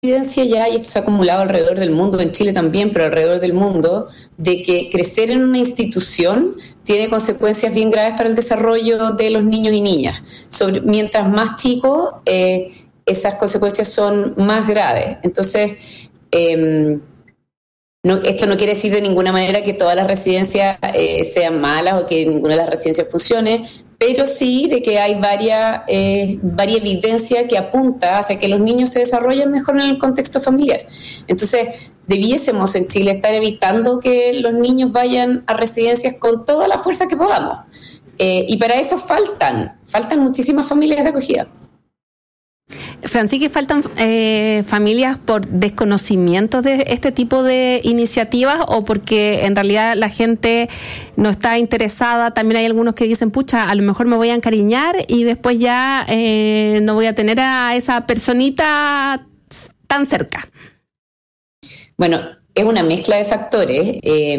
evidencia ya, y esto se ha acumulado alrededor del mundo, en Chile también, pero alrededor del mundo, de que crecer en una institución tiene consecuencias bien graves para el desarrollo de los niños y niñas. Mientras más chicos, esas consecuencias son más graves. Entonces, esto no quiere decir de ninguna manera que todas las residencias sean malas o que ninguna de las residencias funcione, pero sí de que hay varias evidencia que apunta hacia que los niños se desarrollen mejor en el contexto familiar. Entonces, debiésemos en Chile estar evitando que los niños vayan a residencias con toda la fuerza que podamos. Y para eso faltan muchísimas familias de acogida. Francisca, ¿faltan familias por desconocimiento de este tipo de iniciativas o porque en realidad la gente no está interesada? También hay algunos que dicen, pucha, a lo mejor me voy a encariñar y después ya no voy a tener a esa personita tan cerca. Bueno, es una mezcla de factores.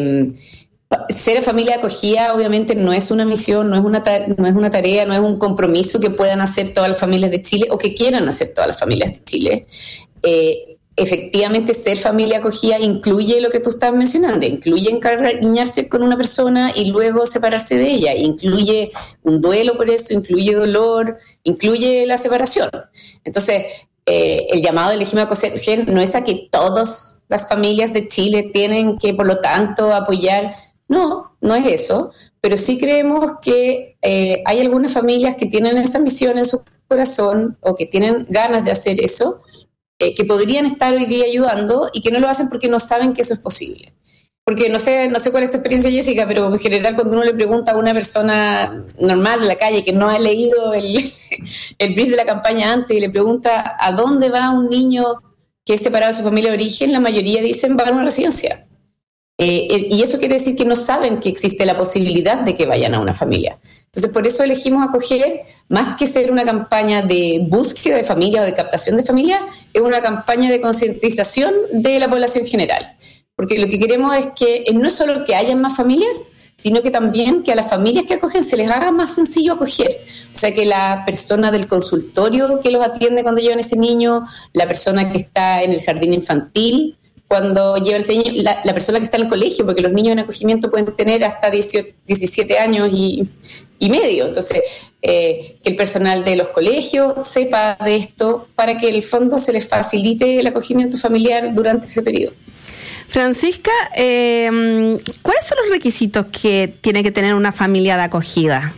Ser familia de acogida obviamente no es una misión, no es una tarea, no es un compromiso que puedan hacer todas las familias de Chile o que quieran hacer todas las familias de Chile. Efectivamente, ser familia de acogida incluye lo que tú estabas mencionando, incluye encariñarse con una persona y luego separarse de ella, incluye un duelo por eso, incluye dolor, incluye la separación. Entonces, el llamado de Elegimos Acoger no es a que todas las familias de Chile tienen que, por lo tanto, apoyar. No es eso, pero sí creemos que hay algunas familias que tienen esa misión en su corazón o que tienen ganas de hacer eso, que podrían estar hoy día ayudando y que no lo hacen porque no saben que eso es posible. Porque no sé cuál es tu experiencia, Jessica, pero en general cuando uno le pregunta a una persona normal de la calle que no ha leído el brief de la campaña antes y le pregunta a dónde va un niño que es separado de su familia de origen, la mayoría dicen va a una residencia. Y eso quiere decir que no saben que existe la posibilidad de que vayan a una familia. Entonces, por eso elegimos acoger, más que ser una campaña de búsqueda de familia o de captación de familia, es una campaña de concientización de la población general. Porque lo que queremos es que no es solo que hayan más familias, sino que también que a las familias que acogen se les haga más sencillo acoger. O sea, que la persona del consultorio que los atiende cuando llevan ese niño, la persona que está en el jardín infantil, cuando lleva ese niño, la persona que está en el colegio, porque los niños en acogimiento pueden tener hasta 17 años y medio. Entonces, que el personal de los colegios sepa de esto para que en el fondo se les facilite el acogimiento familiar durante ese periodo. Francisca, ¿cuáles son los requisitos que tiene que tener una familia de acogida?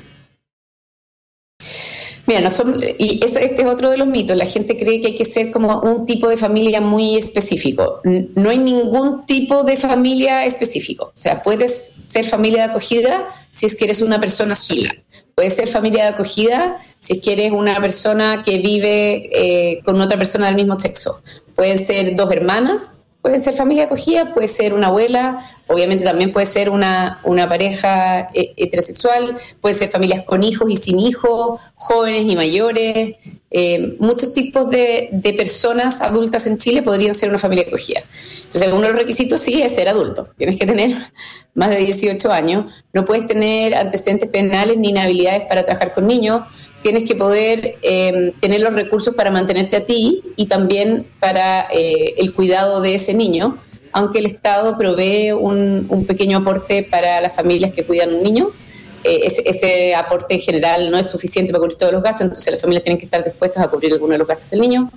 Mira, este es otro de los mitos. La gente cree que hay que ser como un tipo de familia muy específico. No hay ningún tipo de familia específico. O sea, puedes ser familia de acogida si es que eres una persona sola. Puedes ser familia de acogida si es que eres una persona que vive con otra persona del mismo sexo. Pueden ser dos hermanas, pueden ser familia de acogida, puede ser una abuela, obviamente también puede ser una pareja heterosexual, puede ser familias con hijos y sin hijos, jóvenes y mayores. Muchos tipos de personas adultas en Chile podrían ser una familia de acogida. Entonces, uno de los requisitos sí es ser adulto. Tienes que tener más de 18 años, no puedes tener antecedentes penales ni inhabilidades para trabajar con niños. Tienes que poder tener los recursos para mantenerte a ti y también para el cuidado de ese niño, aunque el Estado provee un pequeño aporte para las familias que cuidan un niño. Ese aporte en general no es suficiente para cubrir todos los gastos, entonces las familias tienen que estar dispuestas a cubrir algunos de los gastos del niño.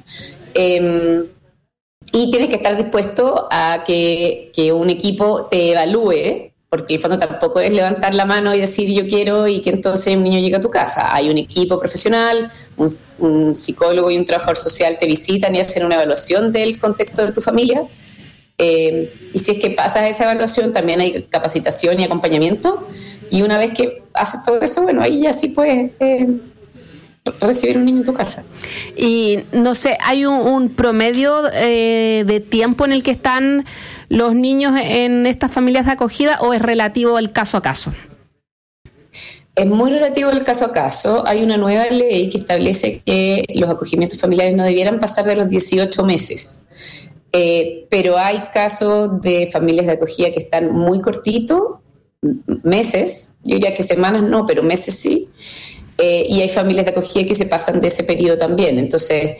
Y tienes que estar dispuesto a que un equipo te evalúe, porque el fondo tampoco es levantar la mano y decir yo quiero y que entonces un niño llegue a tu casa. Hay un equipo profesional, un psicólogo y un trabajador social te visitan y hacen una evaluación del contexto de tu familia. Y si es que pasas esa evaluación, también hay capacitación y acompañamiento. Y una vez que haces todo eso, bueno, ahí ya sí puedes recibir un niño en tu casa. Y no sé, ¿hay un promedio de tiempo en el que están los niños en estas familias de acogida o es relativo el caso a caso? Es muy relativo el caso a caso. Hay una nueva ley que establece que los acogimientos familiares no debieran pasar de los 18 meses. Pero hay casos de familias de acogida que están muy cortitos, meses, yo diría que semanas no, pero meses sí. Y hay familias de acogida que se pasan de ese periodo también. Entonces,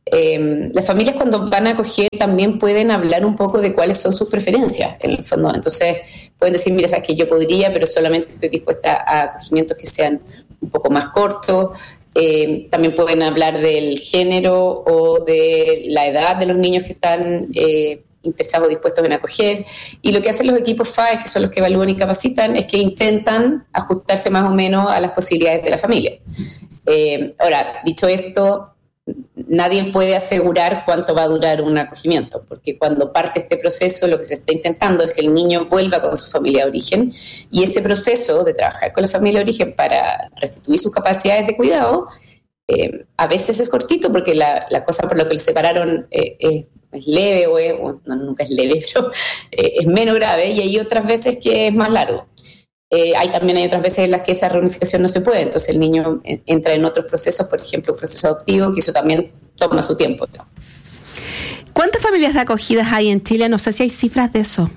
las familias cuando van a acoger también pueden hablar un poco de cuáles son sus preferencias, en el fondo. Entonces pueden decir, mira, sabes que yo podría, pero solamente estoy dispuesta a acogimientos que sean un poco más cortos. También pueden hablar del género o de la edad de los niños que están interesados o dispuestos en acoger. Y lo que hacen los equipos FAES, que son los que evalúan y capacitan, es que intentan ajustarse más o menos a las posibilidades de la familia. Ahora, dicho esto, nadie puede asegurar cuánto va a durar un acogimiento, porque cuando parte este proceso lo que se está intentando es que el niño vuelva con su familia de origen, y ese proceso de trabajar con la familia de origen para restituir sus capacidades de cuidado a veces es cortito, porque la cosa por la que le separaron es leve, nunca es leve, pero es menos grave, y hay otras veces que es más largo. También hay otras veces en las que esa reunificación no se puede, entonces el niño entra en otros procesos, por ejemplo, un proceso adoptivo, que eso también toma su tiempo, ¿no? ¿Cuántas familias de acogidas hay en Chile? No sé si hay cifras de eso.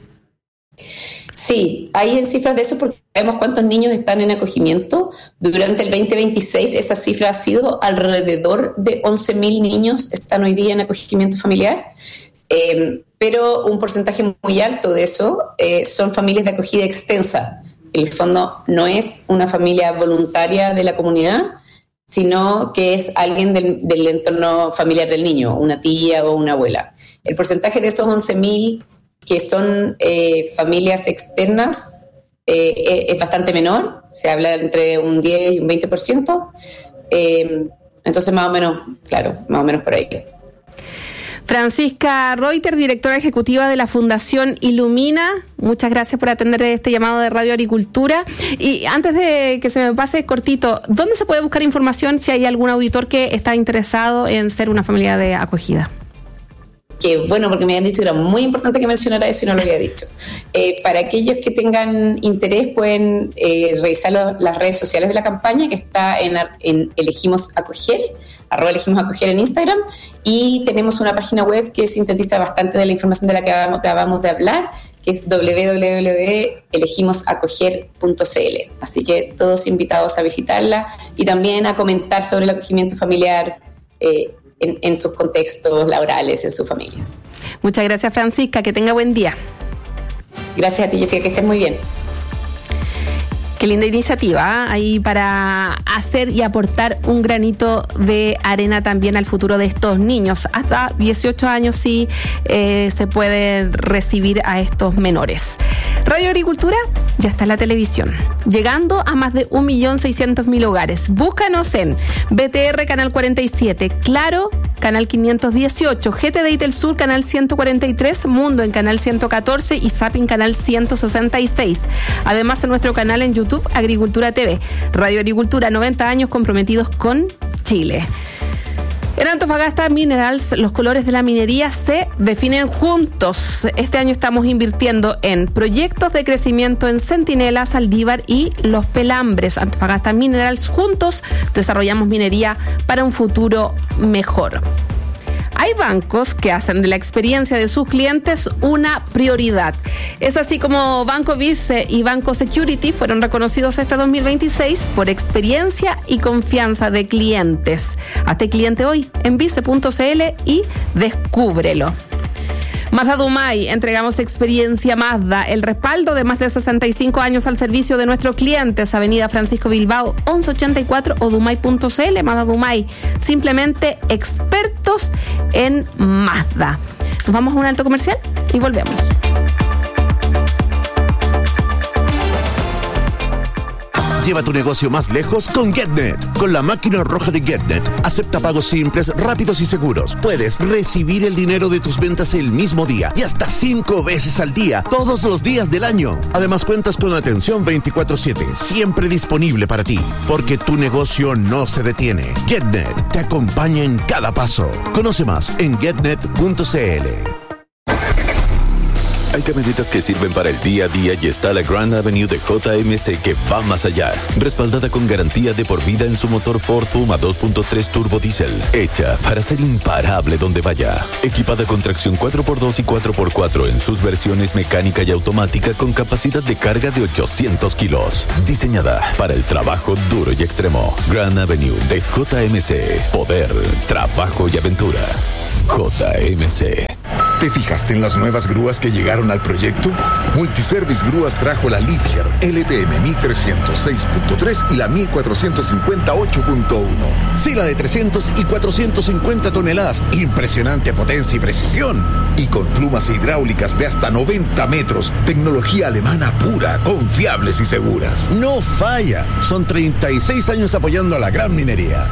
Sí, hay cifras de eso porque sabemos cuántos niños están en acogimiento. Durante el 2026 esa cifra ha sido alrededor de 11.000 niños están hoy día en acogimiento familiar. Pero un porcentaje muy alto de eso son familias de acogida extensa. En el fondo no es una familia voluntaria de la comunidad, sino que es alguien del entorno familiar del niño, una tía o una abuela. El porcentaje de esos 11.000 que son familias externas es bastante menor, se habla entre un 10 y un 20%, entonces más o menos por ahí. Francisca Reuter, directora ejecutiva de la Fundación Ilumina, muchas gracias por atender este llamado de Radio Agricultura. Y antes de que se me pase cortito, ¿dónde se puede buscar información si hay algún auditor que está interesado en ser una familia de acogida? Que bueno, porque me habían dicho que era muy importante que mencionara eso y no lo había dicho. Para aquellos que tengan interés pueden revisar las redes sociales de la campaña, que está en Elegimos Acoger, @Elegimos Acoger en Instagram, y tenemos una página web que sintetiza bastante de la información de la que acabamos de hablar, que es www.elegimosacoger.cl. Así que todos invitados a visitarla y también a comentar sobre el acogimiento familiar en sus contextos laborales, en sus familias. Muchas gracias, Francisca, que tenga buen día. Gracias a ti, Jessica, que estés muy bien. Qué linda iniciativa, ahí para hacer y aportar un granito de arena también al futuro de estos niños. Hasta 18 años sí se puede recibir a estos menores. Radio Agricultura ya está en la televisión, llegando a más de 1.600.000 hogares. Búscanos en BTR Canal 47, Claro Canal 518, GTD y Telsur Canal 143, Mundo en Canal 114 y Zapping Canal 166. Además en nuestro canal en YouTube, Agricultura TV. Radio Agricultura, 90 años comprometidos con Chile. En Antofagasta Minerals, los colores de la minería se definen juntos. Este año estamos invirtiendo en proyectos de crecimiento en Centinela, Saldívar y Los Pelambres. Antofagasta Minerals, juntos desarrollamos minería para un futuro mejor. Hay bancos que hacen de la experiencia de sus clientes una prioridad. Es así como Banco Vice y Banco Security fueron reconocidos este 2026 por experiencia y confianza de clientes. Hazte cliente hoy en vice.cl y descúbrelo. Mazda Dumay, entregamos experiencia Mazda, el respaldo de más de 65 años al servicio de nuestros clientes. Avenida Francisco Bilbao, 1184 o dumay.cl. Mazda Dumay, simplemente expertos en Mazda. Nos vamos a un alto comercial y volvemos. Lleva tu negocio más lejos con GetNet. Con la máquina roja de GetNet, acepta pagos simples, rápidos y seguros. Puedes recibir el dinero de tus ventas el mismo día y hasta 5 veces al día, todos los días del año. Además, cuentas con atención 24/7, siempre disponible para ti, porque tu negocio no se detiene. GetNet te acompaña en cada paso. Conoce más en getnet.cl. Hay camionetas que sirven para el día a día y está la Grand Avenue de JMC que va más allá. Respaldada con garantía de por vida en su motor Ford Puma 2.3 Turbo Diesel. Hecha para ser imparable donde vaya. Equipada con tracción 4x2 y 4x4 en sus versiones mecánica y automática con capacidad de carga de 800 kilos. Diseñada para el trabajo duro y extremo. Grand Avenue de JMC. Poder, trabajo y aventura. JMC. ¿Te fijaste en las nuevas grúas que llegaron al proyecto? Multiservice Grúas trajo la Liebherr LTM 1306.3 y la 1458.1. Sí, la de 300 y 450 toneladas. Impresionante potencia y precisión. Y con plumas hidráulicas de hasta 90 metros. Tecnología alemana pura, confiables y seguras. No falla. Son 36 años apoyando a la gran minería.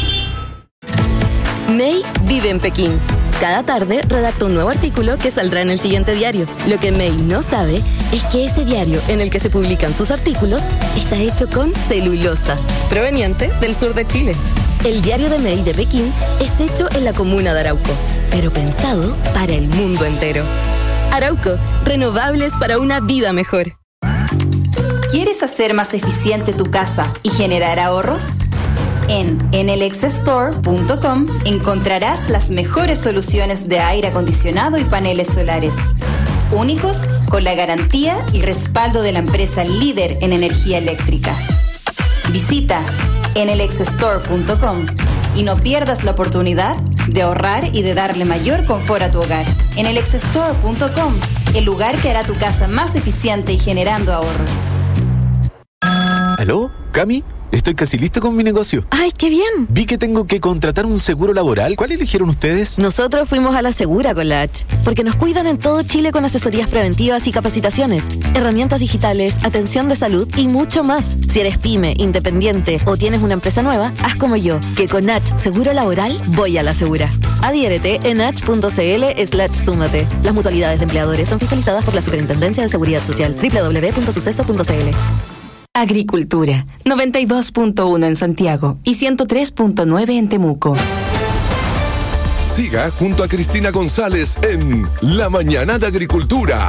May vive en Pekín. Cada tarde redacta un nuevo artículo que saldrá en el siguiente diario. Lo que May no sabe es que ese diario en el que se publican sus artículos está hecho con celulosa, proveniente del sur de Chile. El diario de May de Pekín es hecho en la comuna de Arauco, pero pensado para el mundo entero. Arauco, renovables para una vida mejor. ¿Quieres hacer más eficiente tu casa y generar ahorros? En enelexstore.com encontrarás las mejores soluciones de aire acondicionado y paneles solares, únicos con la garantía y respaldo de la empresa líder en energía eléctrica. Visita enelexstore.com y no pierdas la oportunidad de ahorrar y de darle mayor confort a tu hogar. enelexstore.com, el lugar que hará tu casa más eficiente y generando ahorros. ¿Aló? ¿Cami? Estoy casi listo con mi negocio. ¡Ay, qué bien! Vi que tengo que contratar un seguro laboral. ¿Cuál eligieron ustedes? Nosotros fuimos a la Segura con la H, porque nos cuidan en todo Chile con asesorías preventivas y capacitaciones, herramientas digitales, atención de salud y mucho más. Si eres pyme, independiente o tienes una empresa nueva, haz como yo, que con H Seguro Laboral voy a la Segura. Adhiérete en h.cl/súmate. Las mutualidades de empleadores son fiscalizadas por la Superintendencia de Seguridad Social. www.suceso.cl. Agricultura, 92.1 en Santiago y 103.9 en Temuco. Siga junto a Cristina González en La Mañana de Agricultura.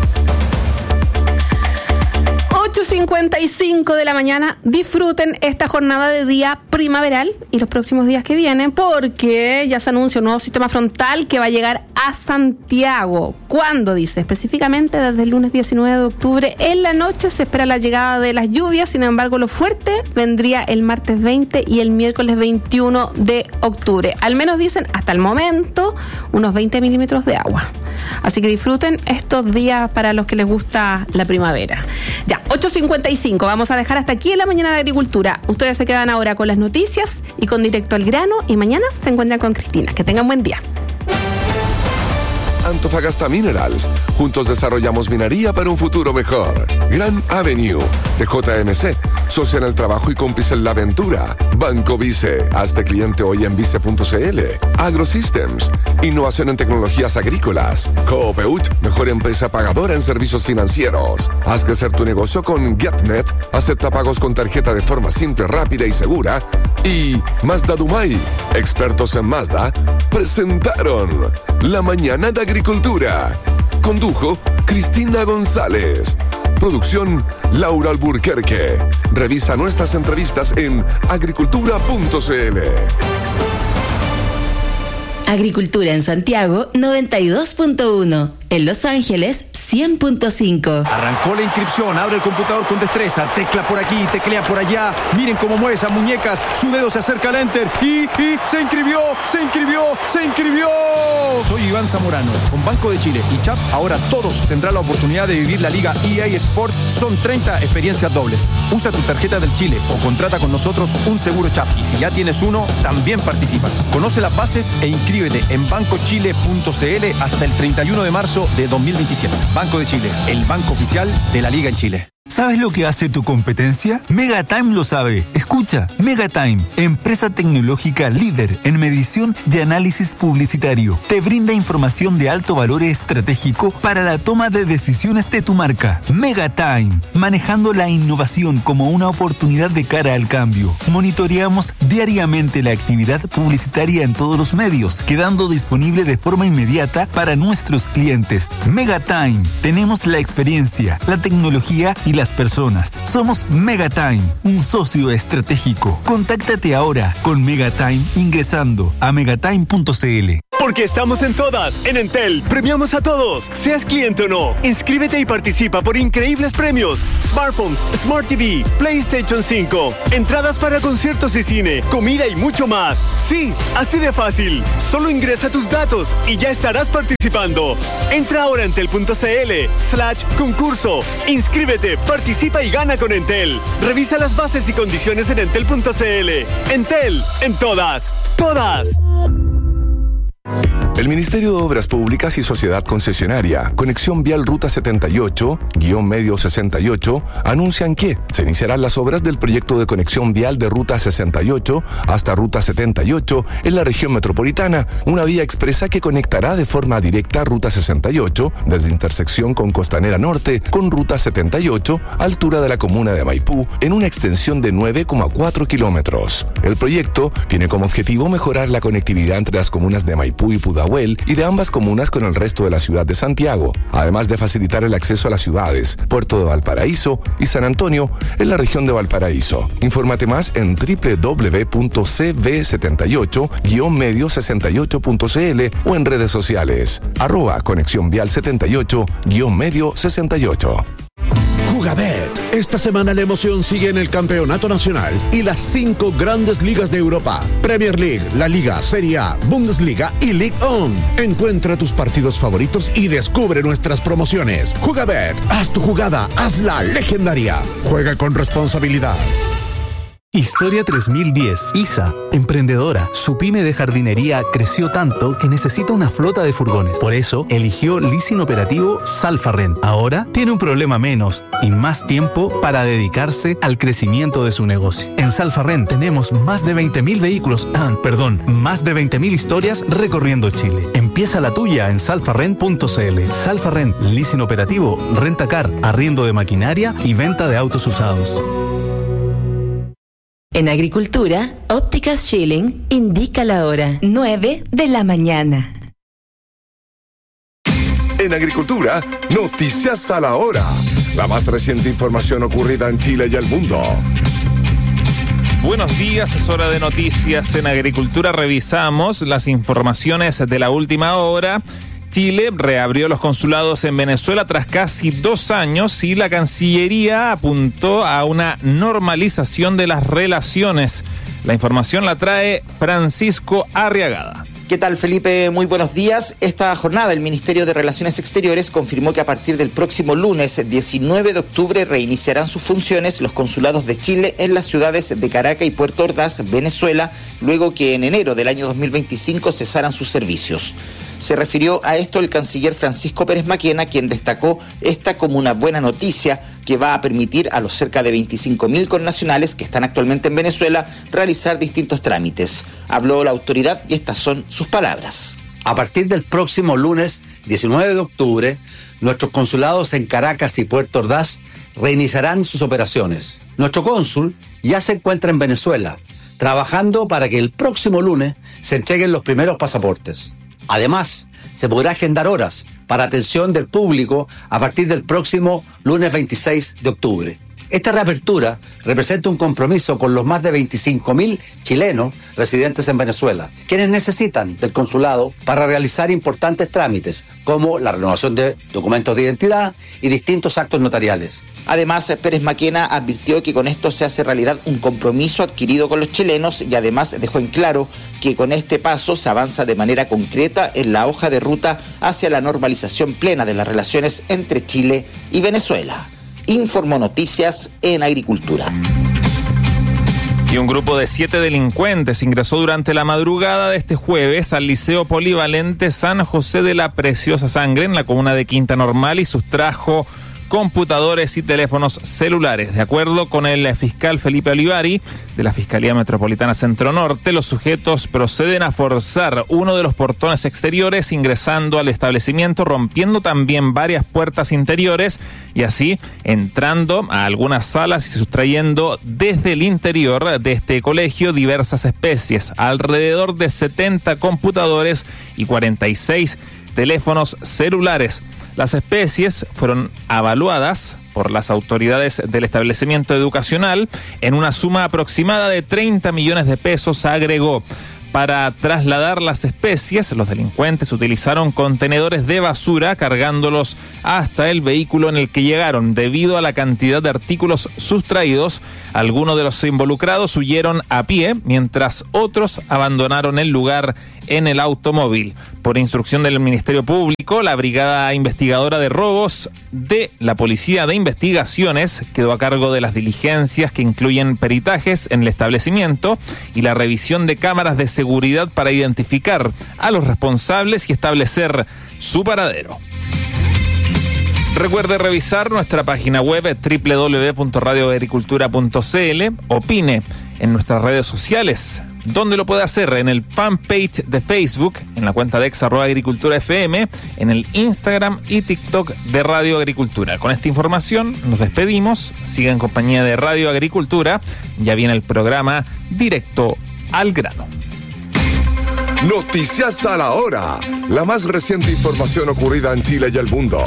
8:55 de la mañana. Disfruten esta jornada de día primaveral y los próximos días que vienen, porque ya se anuncia un nuevo sistema frontal que va a llegar a Santiago. ¿Cuándo? Dice específicamente desde el lunes 19 de octubre en la noche se espera la llegada de las lluvias. Sin embargo, lo fuerte vendría el martes 20 y el miércoles 21 de octubre. Al menos dicen hasta el momento unos 20 milímetros de agua. Así que disfruten estos días para los que les gusta la primavera. Ya, 8:55. Vamos a dejar hasta aquí en la mañana de Agricultura. Ustedes se quedan ahora con las noticias y con Directo al Grano, y mañana se encuentran con Cristina. Que tengan buen día. Antofagasta Minerals. Juntos desarrollamos minería para un futuro mejor. Grand Avenue de JMC. Socia en el trabajo y cómplice en la aventura. Banco Vice. Hazte cliente hoy en vice.cl. AgroSystems. Innovación en tecnologías agrícolas. Coopeut. Mejor empresa pagadora en servicios financieros. Haz crecer tu negocio con GetNet. Acepta pagos con tarjeta de forma simple, rápida y segura. Y Mazda Dumay. Expertos en Mazda presentaron La Mañana de Agricultura. Condujo Cristina González. Producción Laura Alburquerque. Revisa nuestras entrevistas en agricultura.cl. Agricultura en Santiago, 92.1. En Los Ángeles, 100.5. Arrancó la inscripción, abre el computador con destreza, tecla por aquí, teclea por allá. Miren cómo mueve esas muñecas, su dedo se acerca al enter y se inscribió. Soy Iván Zamorano, con Banco de Chile y CHAP, ahora todos tendrán la oportunidad de vivir la Liga EA Sport. Son 30 experiencias dobles. Usa tu tarjeta del Chile o contrata con nosotros un seguro CHAP. Y si ya tienes uno, también participas. Conoce las bases e inscríbete en bancochile.cl hasta el 31 de marzo de 2027. Banco de Chile, el banco oficial de la Liga en Chile. ¿Sabes lo que hace tu competencia? Megatime lo sabe. Escucha, Megatime, empresa tecnológica líder en medición y análisis publicitario. Te brinda información de alto valor estratégico para la toma de decisiones de tu marca. Megatime, manejando la innovación como una oportunidad de cara al cambio. Monitoreamos diariamente la actividad publicitaria en todos los medios, quedando disponible de forma inmediata para nuestros clientes. Megatime, tenemos la experiencia, la tecnología y las personas. Somos Megatime, un socio estratégico. Contáctate ahora con Megatime ingresando a megatime.cl. Porque estamos en todas. En Entel premiamos a todos, seas cliente o no. Inscríbete y participa por increíbles premios: smartphones, Smart TV, PlayStation 5, entradas para conciertos y cine, comida y mucho más. Sí, así de fácil. Solo ingresa tus datos y ya estarás participando. Entra ahora a entel.cl/concurso. Inscríbete, participa y gana con Entel. Revisa las bases y condiciones en entel.cl. Entel, en todas. ¡Todas! El Ministerio de Obras Públicas y Sociedad Concesionaria, Conexión Vial Ruta 78-Medio 68, anuncian que se iniciarán las obras del proyecto de conexión vial de Ruta 68 hasta Ruta 78 en la región metropolitana, una vía expresa que conectará de forma directa Ruta 68 desde intersección con Costanera Norte con Ruta 78, altura de la comuna de Maipú, en una extensión de 9,4 kilómetros. El proyecto tiene como objetivo mejorar la conectividad entre las comunas de Maipú y Pudahuel y de ambas comunas con el resto de la ciudad de Santiago, además de facilitar el acceso a las ciudades Puerto de Valparaíso y San Antonio en la región de Valparaíso. Infórmate más en www.cv78-medio68.cl o en redes sociales @Conexión Vial 78-Medio 68. Jugabet. Esta semana la emoción sigue en el Campeonato Nacional y las 5 grandes ligas de Europa: Premier League, La Liga, Serie A, Bundesliga y Ligue 1. Encuentra tus partidos favoritos y descubre nuestras promociones. Jugabet, haz tu jugada, hazla legendaria. Juega con responsabilidad. Historia 3010. Isa, emprendedora. Su pyme de jardinería creció tanto que necesita una flota de furgones. Por eso eligió leasing operativo Salfarren. Ahora tiene un problema menos y más tiempo para dedicarse al crecimiento de su negocio. En Salfarren tenemos más de 20.000 vehículos, más de 20.000 historias recorriendo Chile. Empieza la tuya en salfarren.cl. Salfarren, leasing operativo, rentacar, arriendo de maquinaria y venta de autos usados. En Agricultura, Ópticas Schilling indica la hora 9 de la mañana. En Agricultura, noticias a la hora. La más reciente información ocurrida en Chile y el mundo. Buenos días, es hora de noticias. En Agricultura revisamos las informaciones de la última hora. Chile reabrió los consulados en Venezuela tras casi 2 años y la Cancillería apuntó a una normalización de las relaciones. La información la trae Francisco Arriagada. ¿Qué tal, Felipe? Muy buenos días. Esta jornada el Ministerio de Relaciones Exteriores confirmó que a partir del próximo lunes 19 de octubre reiniciarán sus funciones los consulados de Chile en las ciudades de Caracas y Puerto Ordaz, Venezuela, luego que en enero del año 2025 cesaran sus servicios. Se refirió a esto el canciller Francisco Pérez Maquena, quien destacó esta como una buena noticia que va a permitir a los cerca de 25.000 connacionales que están actualmente en Venezuela realizar distintos trámites. Habló la autoridad y estas son sus palabras. A partir del próximo lunes 19 de octubre, nuestros consulados en Caracas y Puerto Ordaz reiniciarán sus operaciones. Nuestro cónsul ya se encuentra en Venezuela, trabajando para que el próximo lunes se entreguen los primeros pasaportes. Además, se podrá agendar horas para atención del público a partir del próximo lunes 26 de octubre. Esta reapertura representa un compromiso con los más de 25.000 chilenos residentes en Venezuela, quienes necesitan del consulado para realizar importantes trámites, como la renovación de documentos de identidad y distintos actos notariales. Además, Pérez Maquena advirtió que con esto se hace realidad un compromiso adquirido con los chilenos y además dejó en claro que con este paso se avanza de manera concreta en la hoja de ruta hacia la normalización plena de las relaciones entre Chile y Venezuela. Informó Noticias en Agricultura. Y un grupo de 7 delincuentes ingresó durante la madrugada de este jueves al Liceo Polivalente San José de la Preciosa Sangre en la comuna de Quinta Normal y sustrajo computadores y teléfonos celulares. De acuerdo con el fiscal Felipe Olivari, de la Fiscalía Metropolitana Centro Norte, los sujetos proceden a forzar uno de los portones exteriores, ingresando al establecimiento, rompiendo también varias puertas interiores y así entrando a algunas salas y sustrayendo desde el interior de este colegio diversas especies, alrededor de 70 computadores y 46 teléfonos celulares. Las especies fueron evaluadas por las autoridades del establecimiento educacional en una suma aproximada de 30 millones de pesos, agregó. Para trasladar las especies, los delincuentes utilizaron contenedores de basura cargándolos hasta el vehículo en el que llegaron. Debido a la cantidad de artículos sustraídos, algunos de los involucrados huyeron a pie, mientras otros abandonaron el lugar en el automóvil. Por instrucción del Ministerio Público, la Brigada Investigadora de Robos de la Policía de Investigaciones quedó a cargo de las diligencias que incluyen peritajes en el establecimiento y la revisión de cámaras de seguridad para identificar a los responsables y establecer su paradero. Recuerde revisar nuestra página web www.radioagricultura.cl, opine en nuestras redes sociales. ¿Dónde lo puede hacer? En el fanpage de Facebook, en la cuenta de @agricultura_fm, en el Instagram y TikTok de Radio Agricultura. Con esta información nos despedimos. Siga en compañía de Radio Agricultura. Ya viene el programa Directo al Grano. Noticias a la hora. La más reciente información ocurrida en Chile y el mundo.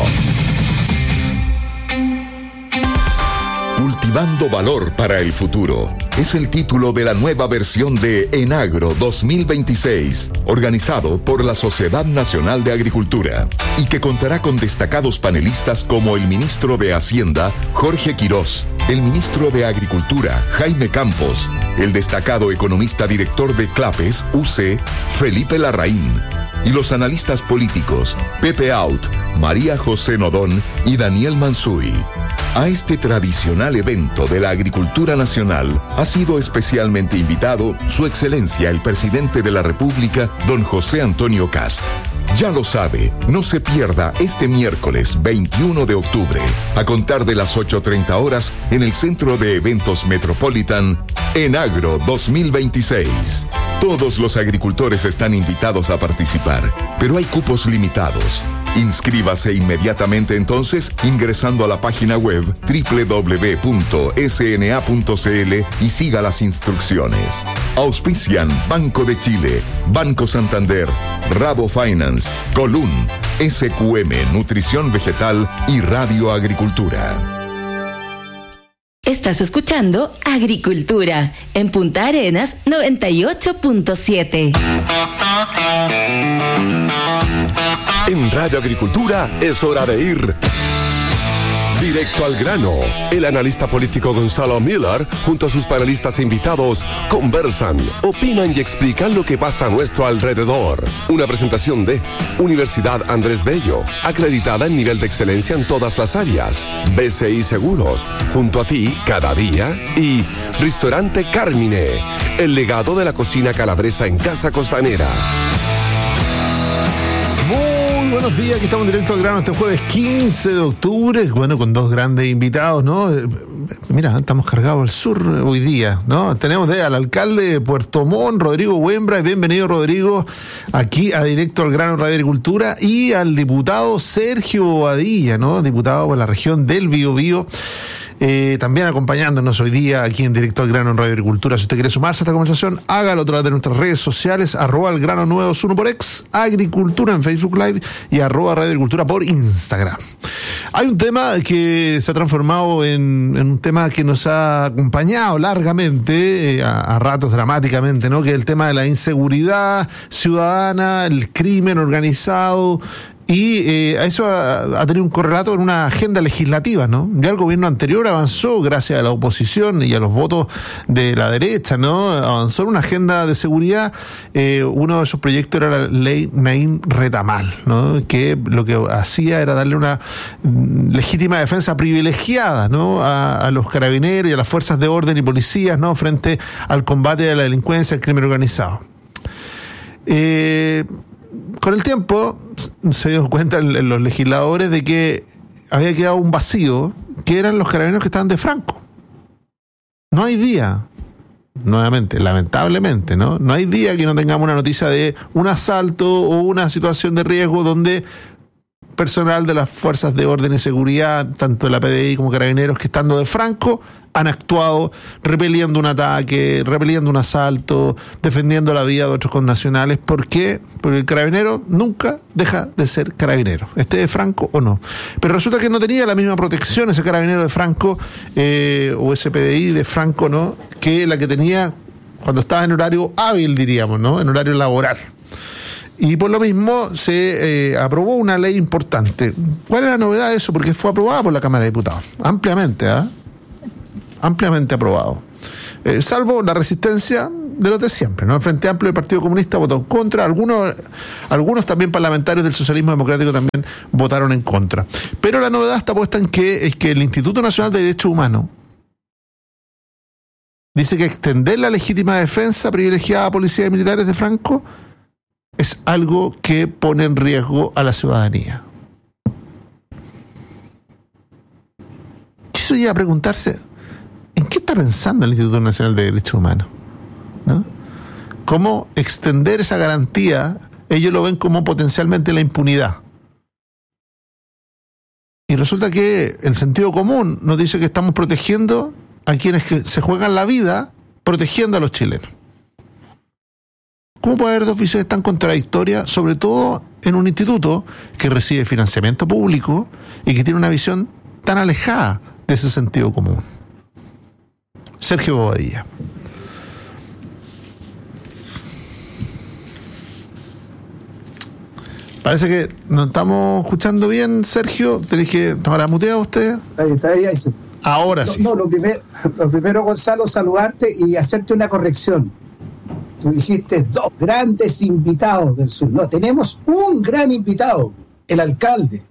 Cultivando valor para el futuro es el título de la nueva versión de Enagro 2026, organizado por la Sociedad Nacional de Agricultura, y que contará con destacados panelistas como el ministro de Hacienda, Jorge Quirós, el ministro de Agricultura, Jaime Campos, el destacado economista director de CLAPES, UC, Felipe Larraín, y los analistas políticos, Pepe Out, María José Nodón y Daniel Mansuy. A este tradicional evento de la agricultura nacional ha sido especialmente invitado Su Excelencia el Presidente de la República, don José Antonio Kast. Ya lo sabe, no se pierda este miércoles 21 de octubre, a contar de las 8:30 horas, en el Centro de Eventos Metropolitan, Enagro 2026. Todos los agricultores están invitados a participar, pero hay cupos limitados. Inscríbase inmediatamente entonces ingresando a la página web www.sna.cl y siga las instrucciones. Auspician Banco de Chile, Banco Santander, Rabo Finance, Colún, SQM Nutrición Vegetal y Radio Agricultura. Estás escuchando Agricultura en Punta Arenas 98.7. En Radio Agricultura es hora de ir directo al grano. El analista político Gonzalo Miller, junto a sus panelistas e invitados, conversan, opinan y explican lo que pasa a nuestro alrededor. Una presentación de Universidad Andrés Bello, acreditada en nivel de excelencia en todas las áreas. BCI Seguros, junto a ti cada día. Y Restaurante Carmine, el legado de la cocina calabresa en Casa Costanera. Buenos días, aquí estamos directo al grano este jueves 15 de octubre, bueno, con dos grandes invitados, ¿no? Mira, estamos cargados al sur hoy día, ¿no? Tenemos al alcalde de Puerto Montt, Rodrigo Wembra, y bienvenido, Rodrigo, aquí a Directo al Grano Radio Agricultura, y al diputado Sergio Bobadilla, ¿no? Diputado por la región del Biobío. También acompañándonos hoy día aquí en Directo al Grano en Radio Agricultura. Si usted quiere sumarse a esta conversación, hágalo a través de nuestras redes sociales, @elgrano921 por X, Agricultura en Facebook Live y @Radio Agricultura por Instagram. Hay un tema que se ha transformado en un tema que nos ha acompañado largamente, a ratos dramáticamente, ¿no? Que es el tema de la inseguridad ciudadana, el crimen organizado. Y a eso ha tenido un correlato en una agenda legislativa, ¿no? Ya el gobierno anterior avanzó, gracias a la oposición y a los votos de la derecha, ¿no? Avanzó en una agenda de seguridad. Uno de esos proyectos era la ley Naim Retamal, ¿no? Que lo que hacía era darle una legítima defensa privilegiada, ¿no? A los carabineros y a las fuerzas de orden y policías, ¿no? Frente al combate de la delincuencia y el crimen organizado. Con el tiempo se dieron cuenta los legisladores de que había quedado un vacío, que eran los carabineros que estaban de Franco. No hay día, nuevamente, lamentablemente, ¿no? No hay día que no tengamos una noticia de un asalto o una situación de riesgo donde personal de las fuerzas de orden y seguridad, tanto de la PDI como carabineros, que estando de Franco, han actuado repeliendo un ataque, repeliendo un asalto, defendiendo la vida de otros connacionales. ¿Por qué? Porque el carabinero nunca deja de ser carabinero, esté de Franco o no. Pero resulta que no tenía la misma protección ese carabinero de Franco, o ese PDI de Franco, ¿no?, que la que tenía cuando estaba en horario hábil, diríamos, ¿no?, en horario laboral. Y por lo mismo se aprobó una ley importante. ¿Cuál es la novedad de eso? Porque fue aprobada por la Cámara de Diputados, ampliamente, ampliamente aprobado. Salvo la resistencia de los de siempre, ¿no? El Frente Amplio del Partido Comunista votó en contra, algunos también parlamentarios del socialismo democrático también votaron en contra. Pero la novedad está puesta en que es que el Instituto Nacional de Derechos Humanos dice que extender la legítima defensa privilegiada a policías y militares de Franco es algo que pone en riesgo a la ciudadanía. Eso lleva a preguntarse, ¿en qué está pensando el Instituto Nacional de Derechos Humanos? ¿No? ¿Cómo extender esa garantía? Ellos lo ven como potencialmente la impunidad. Y resulta que el sentido común nos dice que estamos protegiendo a quienes que se juegan la vida protegiendo a los chilenos. ¿Cómo puede haber dos visiones tan contradictorias, sobre todo en un instituto que recibe financiamiento público y que tiene una visión tan alejada de ese sentido común? Sergio Bobadilla. Parece que no estamos escuchando bien, Sergio. ¿Tenéis que estar muteado usted? Está ahí. Ahora sí. No, lo primero, Gonzalo, saludarte y hacerte una corrección. Tú dijiste 2 grandes invitados del sur. No, tenemos un gran invitado, el alcalde.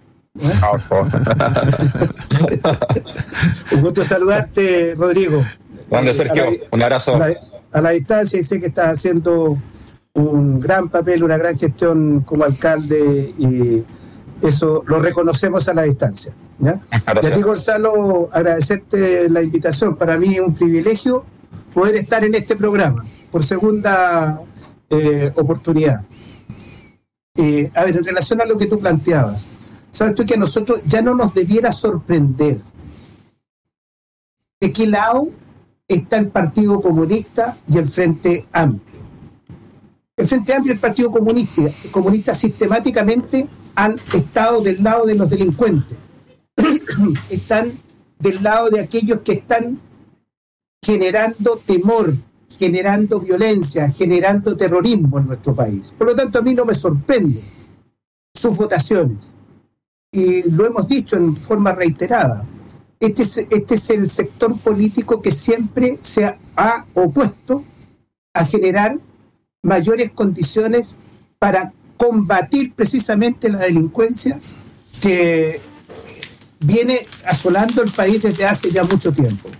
Un gusto saludarte, Rodrigo. Grande, Sergio, un abrazo. A la distancia, y sé que estás haciendo un gran papel, una gran gestión como alcalde, y eso lo reconocemos a la distancia, ¿ya? Y a ti, Gonzalo, agradecerte la invitación. Para mí es un privilegio poder estar en este programa por segunda oportunidad. A ver, en relación a lo que tú planteabas, sabes tú que a nosotros ya no nos debiera sorprender de qué lado está el Partido Comunista y el Frente Amplio. El Frente Amplio y el Partido Comunista sistemáticamente han estado del lado de los delincuentes. Están del lado de aquellos que están generando temor, generando violencia, generando terrorismo en nuestro país. Por lo tanto, a mí no me sorprende sus votaciones. Y lo hemos dicho en forma reiterada. Este es el sector político que siempre se ha opuesto a generar mayores condiciones para combatir precisamente la delincuencia que viene asolando el país desde hace ya mucho tiempo.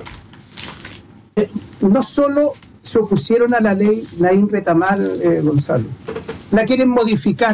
No solo se opusieron a la ley Naín Retamal, Gonzalo, la quieren modificar.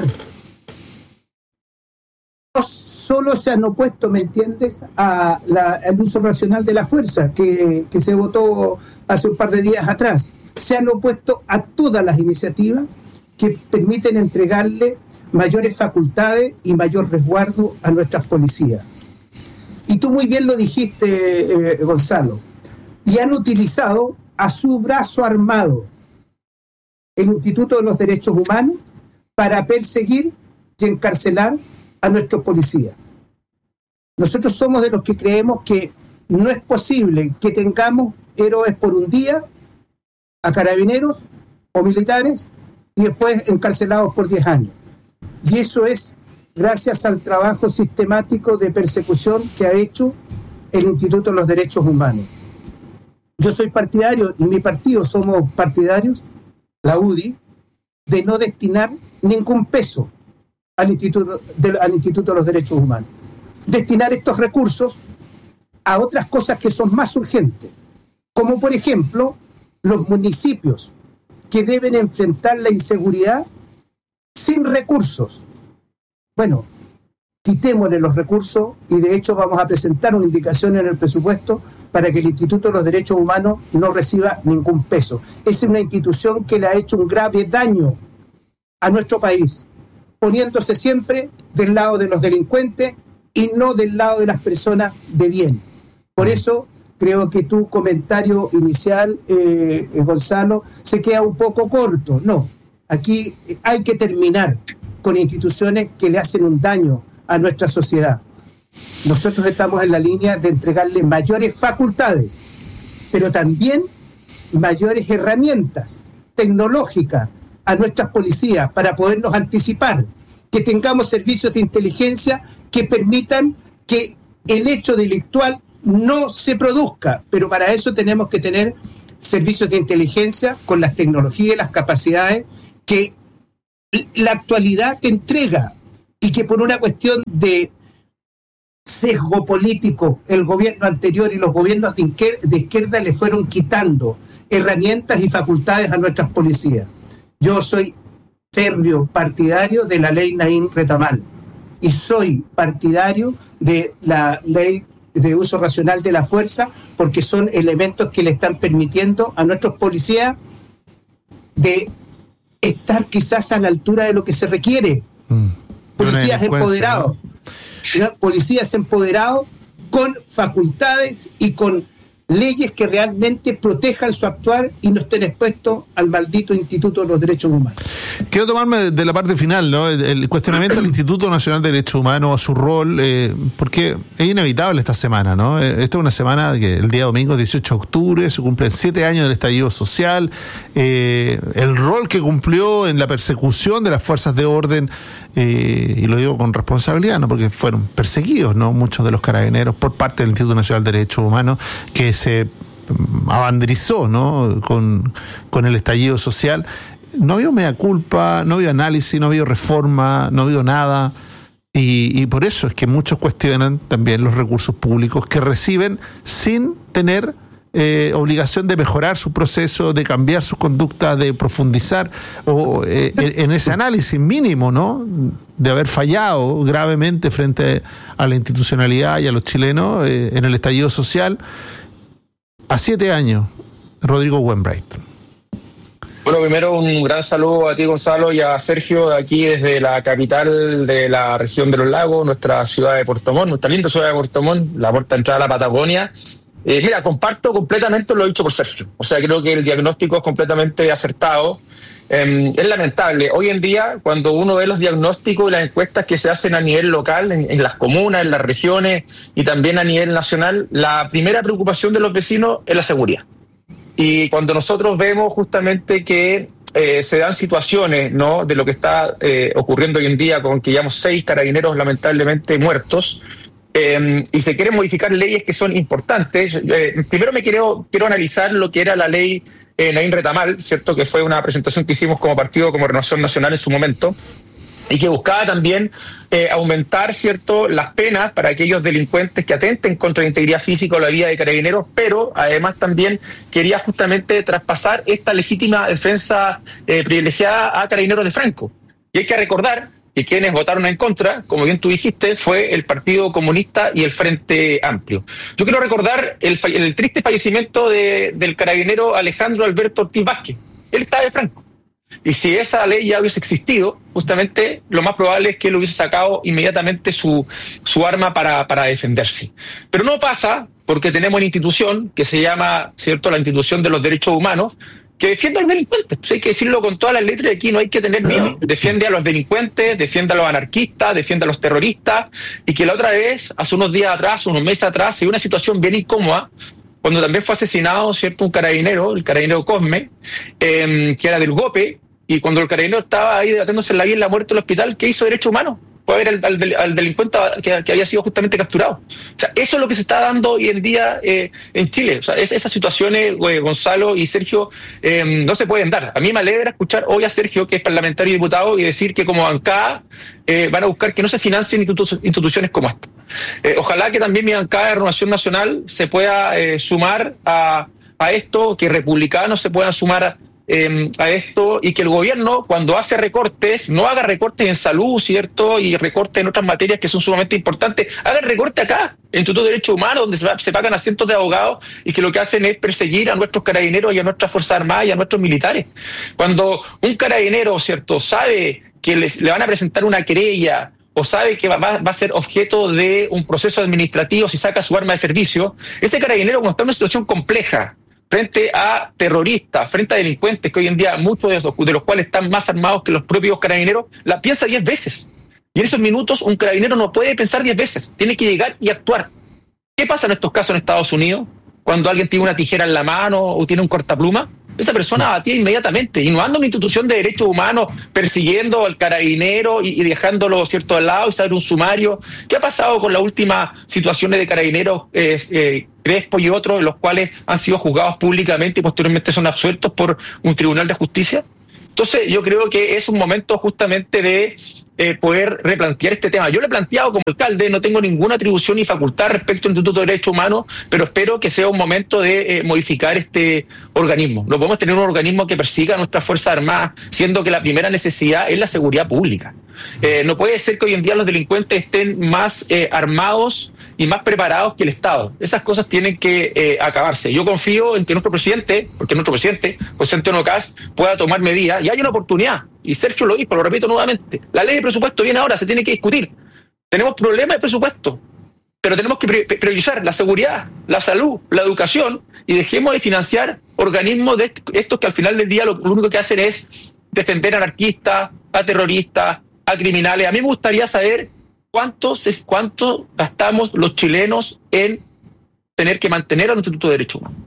No solo se han opuesto, ¿me entiendes?, al uso racional de la fuerza que se votó hace un par de días atrás. Se han opuesto a todas las iniciativas que permiten entregarle mayores facultades y mayor resguardo a nuestras policías. Y tú muy bien lo dijiste, Gonzalo, y han utilizado a su brazo armado el Instituto de los Derechos Humanos para perseguir y encarcelar a nuestros policías. Nosotros somos de los que creemos que no es posible que tengamos héroes por un día a carabineros o militares y después encarcelados por 10 años. Y eso es gracias al trabajo sistemático de persecución que ha hecho el Instituto de los Derechos Humanos. Yo soy partidario, y mi partido somos partidarios, la UDI, de no destinar ningún peso al Instituto de los Derechos Humanos. Destinar estos recursos a otras cosas que son más urgentes, como por ejemplo los municipios que deben enfrentar la inseguridad sin recursos. Bueno, quitémosle los recursos y de hecho vamos a presentar una indicación en el presupuesto para que el Instituto de los Derechos Humanos no reciba ningún peso. Es una institución que le ha hecho un grave daño a nuestro país, poniéndose siempre del lado de los delincuentes y no del lado de las personas de bien. Por eso creo que tu comentario inicial, Gonzalo, se queda un poco corto. No, aquí hay que terminar con instituciones que le hacen un daño a nuestra sociedad. Nosotros estamos en la línea de entregarle mayores facultades, pero también mayores herramientas tecnológicas a nuestras policías para podernos anticipar, que tengamos servicios de inteligencia que permitan que el hecho delictual no se produzca, pero para eso tenemos que tener servicios de inteligencia con las tecnologías y las capacidades que la actualidad te entrega, y que por una cuestión de sesgo político el gobierno anterior y los gobiernos de izquierda le fueron quitando herramientas y facultades a nuestras policías. Yo soy férreo partidario de la ley Naín Retamal y soy partidario de la ley de uso racional de la fuerza, porque son elementos que le están permitiendo a nuestros policías de estar quizás a la altura de lo que se requiere. Policías empoderados, ¿no? Policías empoderados con facultades y con leyes que realmente protejan su actuar y no estén expuestos al maldito Instituto de los Derechos Humanos. Quiero tomarme de la parte final, ¿no? El cuestionamiento del Instituto Nacional de Derechos Humanos, a su rol, porque es inevitable esta semana, ¿no? Esta es una semana que el día domingo, 18 de octubre, se cumplen 7 años del estallido social, el rol que cumplió en la persecución de las fuerzas de orden, y lo digo con responsabilidad, ¿no? Porque fueron perseguidos, ¿no? Muchos de los carabineros por parte del Instituto Nacional de Derechos Humanos, que se abanderizó, ¿no? con el estallido social. No ha habido mea culpa, no ha habido análisis, no ha habido reforma, no ha habido nada, y por eso es que muchos cuestionan también los recursos públicos que reciben sin tener obligación de mejorar su proceso, de cambiar su conducta, de profundizar en ese análisis mínimo, ¿no? De haber fallado gravemente frente a la institucionalidad y a los chilenos en el estallido social. A 7 años, Rodrigo Wainwright. Bueno, primero un gran saludo a ti, Gonzalo, y a Sergio, aquí desde la capital de la región de los lagos, nuestra ciudad de Puerto Montt, nuestra linda ciudad de Puerto Montt, la puerta de entrada a la Patagonia. Mira, comparto completamente lo dicho por Sergio. O sea, creo que el diagnóstico es completamente acertado. Es lamentable. Hoy en día, cuando uno ve los diagnósticos y las encuestas que se hacen a nivel local, en las comunas, en las regiones y también a nivel nacional, la primera preocupación de los vecinos es la seguridad. Y cuando nosotros vemos justamente que se dan situaciones, ¿no?, de lo que está ocurriendo hoy en día, con que llevamos 6 carabineros lamentablemente muertos, y se quieren modificar leyes que son importantes. Primero quiero analizar lo que era la ley Naín Retamal, ¿cierto?, que fue una presentación que hicimos como partido, como Renovación Nacional en su momento, y que buscaba también aumentar, ¿cierto?, las penas para aquellos delincuentes que atenten contra la integridad física o la vida de carabineros, pero además también quería justamente traspasar esta legítima defensa privilegiada a carabineros de Franco. Y hay que recordar que quienes votaron en contra, como bien tú dijiste, fue el Partido Comunista y el Frente Amplio. Yo quiero recordar el triste fallecimiento del carabinero Alejandro Alberto Ortiz Vázquez. Él estaba de Franco. Y si esa ley ya hubiese existido, justamente lo más probable es que él hubiese sacado inmediatamente su arma para defenderse. Pero no pasa, porque tenemos una institución que se llama, ¿cierto?, la Institución de los Derechos Humanos, que defiende a los delincuentes. Pues hay que decirlo con todas las letras, y aquí no hay que tener miedo. Defiende a los delincuentes, defiende a los anarquistas, defiende a los terroristas, y que la otra vez, hace unos días atrás, unos meses atrás, se dio una situación bien incómoda, cuando también fue asesinado, ¿cierto?, un carabinero, el carabinero Cosme, que era del GOPE, y cuando el carabinero estaba ahí debatiéndose la vida y la muerte del hospital, ¿qué hizo Derecho Humano? Fue a ver al delincuente que había sido justamente capturado. O sea, eso es lo que se está dando hoy en día en Chile. O sea, esas situaciones, Gonzalo y Sergio, no se pueden dar. A mí me alegra escuchar hoy a Sergio, que es parlamentario y diputado, y decir que como bancada van a buscar que no se financien instituciones como esta. Ojalá que también mi bancada de Renovación Nacional se pueda sumar a esto, que republicanos se puedan sumar a esto, y que el gobierno, cuando hace recortes, no haga recortes en salud, ¿cierto? Y recortes en otras materias que son sumamente importantes. Haga el recorte acá, en el Instituto de Derechos Humanos, donde se pagan a cientos de abogados y que lo que hacen es perseguir a nuestros carabineros y a nuestras Fuerzas Armadas y a nuestros militares. Cuando un carabinero, ¿cierto?, sabe que le van a presentar una querella o sabe que va a ser objeto de un proceso administrativo si saca su arma de servicio, ese carabinero, cuando está en una situación compleja, frente a terroristas, frente a delincuentes, que hoy en día muchos de los cuales están más armados que los propios carabineros, la piensa 10 veces. Y en esos minutos un carabinero no puede pensar 10 veces, tiene que llegar y actuar. ¿Qué pasa en estos casos en Estados Unidos? Cuando alguien tiene una tijera en la mano o tiene un cortapluma, esa persona abatida inmediatamente, y no anda una institución de derechos humanos persiguiendo al carabinero y dejándolo, ¿cierto?, al lado y saber un sumario. ¿Qué ha pasado con las últimas situaciones de carabineros Crespo y otros, en los cuales han sido juzgados públicamente y posteriormente son absueltos por un tribunal de justicia? Entonces yo creo que es un momento justamente de poder replantear este tema. Yo lo he planteado como alcalde, no tengo ninguna atribución ni facultad respecto al Instituto de Derechos Humanos, pero espero que sea un momento de modificar este organismo. No podemos tener un organismo que persiga a nuestras Fuerzas Armadas, siendo que la primera necesidad es la seguridad pública. No puede ser que hoy en día los delincuentes estén más armados y más preparados que el Estado. Esas cosas tienen que acabarse. Yo confío en que nuestro presidente, José Antonio Kast, pueda tomar medidas, y hay una oportunidad, y Sergio lo dijo, lo repito nuevamente, la ley de presupuesto viene ahora, se tiene que discutir. Tenemos problemas de presupuesto, pero tenemos que priorizar la seguridad, la salud, la educación, y dejemos de financiar organismos de estos que al final del día lo único que hacen es defender a anarquistas, a terroristas, a criminales. A mí me gustaría saber cuánto gastamos los chilenos en tener que mantener a nuestro Instituto de Derechos Humanos.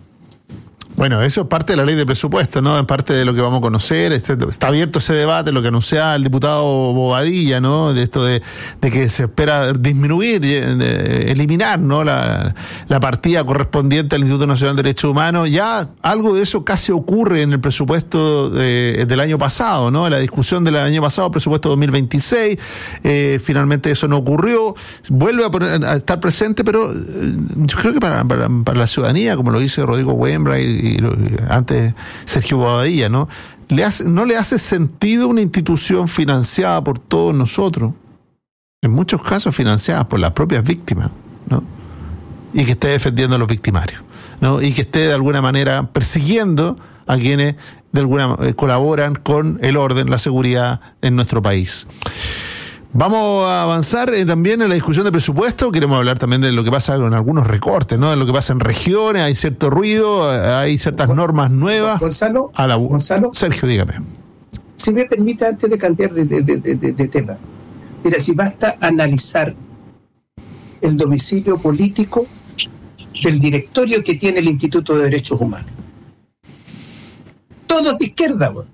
Bueno, eso es parte de la ley de presupuesto, ¿no? Es parte de lo que vamos a conocer. Está abierto ese debate, lo que anunciaba el diputado Bobadilla, ¿no? De esto de que se espera disminuir, eliminar, ¿no? La partida correspondiente al Instituto Nacional de Derechos Humanos. Ya algo de eso casi ocurre en el presupuesto del año pasado, ¿no? La discusión del año pasado, presupuesto 2026, finalmente eso no ocurrió. Vuelve a estar presente, pero yo creo que para la ciudadanía, como lo dice Rodrigo Wembra y antes Sergio Bobadilla, ¿no? No le hace sentido una institución financiada por todos nosotros, en muchos casos financiadas por las propias víctimas, ¿no? Y que esté defendiendo a los victimarios, ¿no? Y que esté de alguna manera persiguiendo a quienes de alguna colaboran con el orden, la seguridad en nuestro país. Vamos a avanzar también en la discusión de presupuesto. Queremos hablar también de lo que pasa con algunos recortes, ¿no? De lo que pasa en regiones, hay cierto ruido, hay ciertas normas nuevas. Gonzalo, Sergio, dígame. Si me permite, antes de cambiar de tema. Mira, si basta analizar el domicilio político del directorio que tiene el Instituto de Derechos Humanos. Todos de izquierda, güey.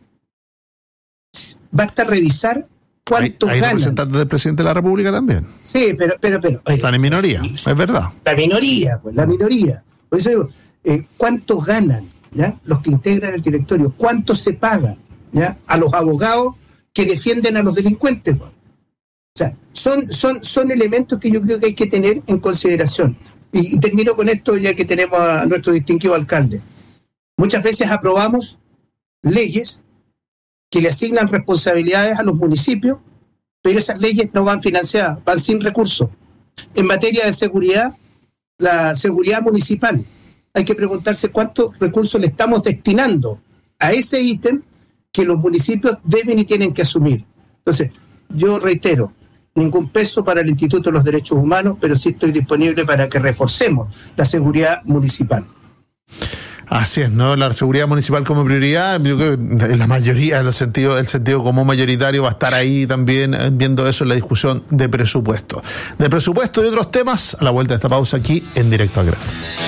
Basta revisar cuántos hay ganan. representantes del presidente de la República también. Sí, pero están en minoría, es verdad. La minoría. Por eso digo, ¿cuántos ganan, ya, los que integran el directorio? ¿Cuánto se paga, ya, a los abogados que defienden a los delincuentes? O sea, son elementos que yo creo que hay que tener en consideración. Y termino con esto, ya que tenemos a nuestro distinguido alcalde. Muchas veces aprobamos leyes que le asignan responsabilidades a los municipios, pero esas leyes no van financiadas, van sin recursos. En materia de seguridad, la seguridad municipal, hay que preguntarse cuántos recursos le estamos destinando a ese ítem que los municipios deben y tienen que asumir. Entonces, yo reitero, ningún peso para el Instituto de los Derechos Humanos, pero sí estoy disponible para que reforcemos la seguridad municipal. Así es, ¿no? La seguridad municipal como prioridad, yo creo que en la mayoría, el sentido común mayoritario va a estar ahí también viendo eso en la discusión de presupuesto. De presupuesto y otros temas, a la vuelta de esta pausa aquí en Directo al Grano.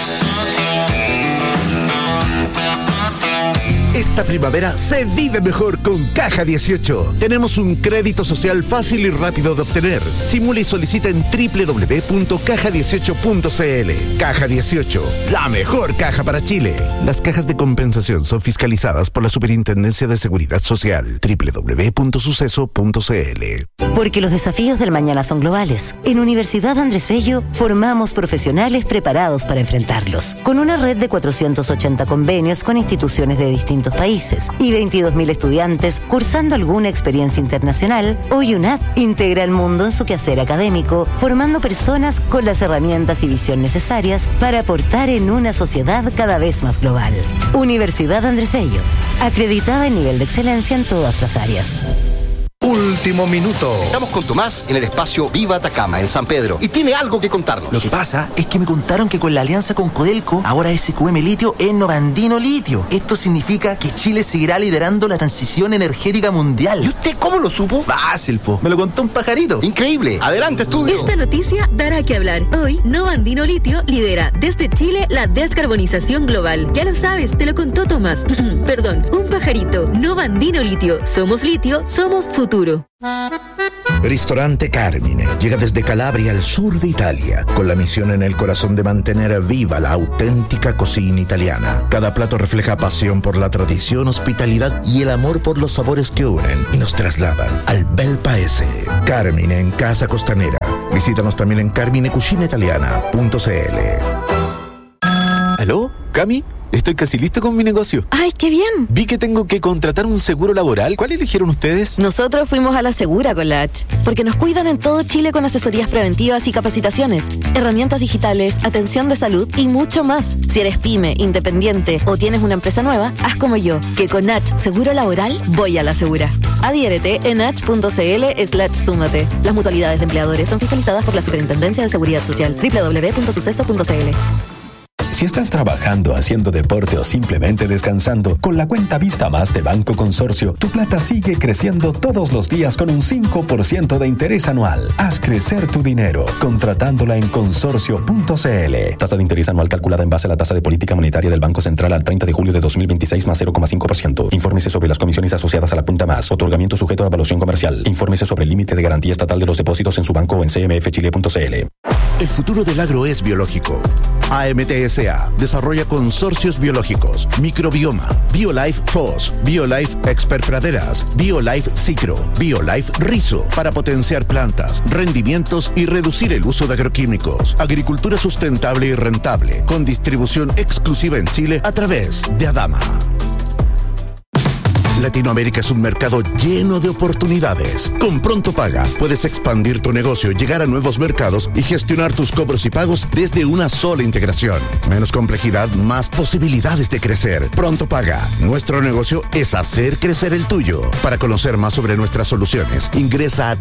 Esta primavera se vive mejor con Caja 18. Tenemos un crédito social fácil y rápido de obtener. Simula y solicita en www.caja18.cl. Caja 18, la mejor caja para Chile. Las cajas de compensación son fiscalizadas por la Superintendencia de Seguridad Social. www.suceso.cl. Porque los desafíos del mañana son globales. En Universidad Andrés Bello formamos profesionales preparados para enfrentarlos. Con una red de 480 convenios con instituciones de distintos 200 países y 22.000 estudiantes cursando alguna experiencia internacional, hoy UNAP integra el mundo en su quehacer académico, formando personas con las herramientas y visión necesarias para aportar en una sociedad cada vez más global. Universidad Andrés Bello, acreditada en nivel de excelencia en todas las áreas. Último minuto. Estamos con Tomás en el espacio Viva Atacama, en San Pedro, y tiene algo que contarnos. Lo que pasa es que me contaron que con la alianza con Codelco, ahora SQM Litio es Novandino Litio. Esto significa que Chile seguirá liderando la transición energética mundial. ¿Y usted cómo lo supo? Fácil, po. Me lo contó un pajarito. Increíble. Adelante, estudio. Esta noticia dará que hablar. Hoy, Novandino Litio lidera desde Chile la descarbonización global. Ya lo sabes, te lo contó Tomás. Perdón, un pajarito. Novandino Litio. Somos litio, somos futuro. Ristorante Carmine llega desde Calabria al sur de Italia, con la misión en el corazón de mantener viva la auténtica cocina italiana. Cada plato refleja pasión por la tradición, hospitalidad y el amor por los sabores que unen y nos trasladan al bel paese. Carmine en Casa Costanera. Visítanos también en carminecucinaitaliana.cl. ¿Aló? ¿Cami? Estoy casi listo con mi negocio. ¡Ay, qué bien! Vi que tengo que contratar un seguro laboral. ¿Cuál eligieron ustedes? Nosotros fuimos a La Segura con la H, porque nos cuidan en todo Chile con asesorías preventivas y capacitaciones, herramientas digitales, atención de salud y mucho más. Si eres pyme, independiente o tienes una empresa nueva, haz como yo, que con H Seguro Laboral voy a La Segura. Adhiérete en h.cl/súmate. Las mutualidades de empleadores son fiscalizadas por la Superintendencia de Seguridad Social. www.suceso.cl. Si estás trabajando, haciendo deporte o simplemente descansando, con la cuenta Vista Más de Banco Consorcio, tu plata sigue creciendo todos los días con un 5% de interés anual. Haz crecer tu dinero contratándola en consorcio.cl. Tasa de interés anual calculada en base a la tasa de política monetaria del Banco Central al 30 de julio de 2026 más 0,5%. Infórmese sobre las comisiones asociadas a la cuenta Más. Otorgamiento sujeto a evaluación comercial. Infórmese sobre el límite de garantía estatal de los depósitos en su banco o en cmfchile.cl. El futuro del agro es biológico. AMTSA desarrolla consorcios biológicos, microbioma, BioLife FOS, BioLife Expert Praderas, BioLife Cicro, BioLife Rizo, para potenciar plantas, rendimientos y reducir el uso de agroquímicos. Agricultura sustentable y rentable, con distribución exclusiva en Chile a través de Adama. Latinoamérica es un mercado lleno de oportunidades. Con Pronto Paga puedes expandir tu negocio, llegar a nuevos mercados y gestionar tus cobros y pagos desde una sola integración. Menos complejidad, más posibilidades de crecer. Pronto Paga. Nuestro negocio es hacer crecer el tuyo. Para conocer más sobre nuestras soluciones, ingresa a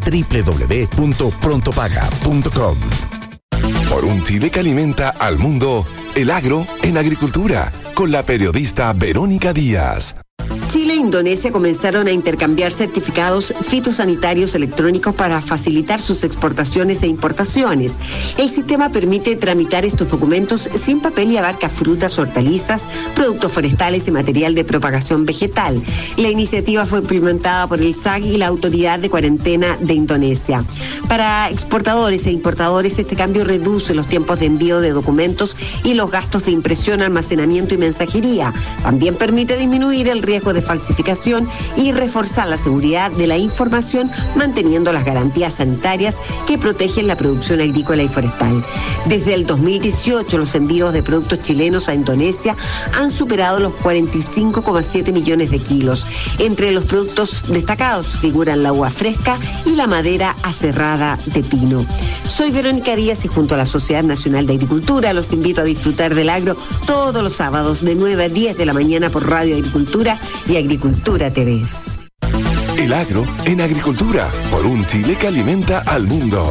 www.prontopaga.com. Por un Chile que alimenta al mundo, el agro en agricultura, con la periodista Verónica Díaz. Chile e Indonesia comenzaron a intercambiar certificados fitosanitarios electrónicos para facilitar sus exportaciones e importaciones. El sistema permite tramitar estos documentos sin papel y abarca frutas, hortalizas, productos forestales y material de propagación vegetal. La iniciativa fue implementada por el SAC y la Autoridad de Cuarentena de Indonesia. Para exportadores e importadores, este cambio reduce los tiempos de envío de documentos y los gastos de impresión, almacenamiento y mensajería. También permite disminuir el riesgo de falsificación y reforzar la seguridad de la información, manteniendo las garantías sanitarias que protegen la producción agrícola y forestal. Desde el 2018, los envíos de productos chilenos a Indonesia han superado los 45,7 millones de kilos. Entre los productos destacados figuran la uva fresca y la madera aserrada de pino. Soy Verónica Díaz y junto a la Sociedad Nacional de Agricultura los invito a disfrutar del agro todos los sábados de 9 a 10 de la mañana por Radio Agricultura y Agricultura TV. El agro en agricultura, por un Chile que alimenta al mundo.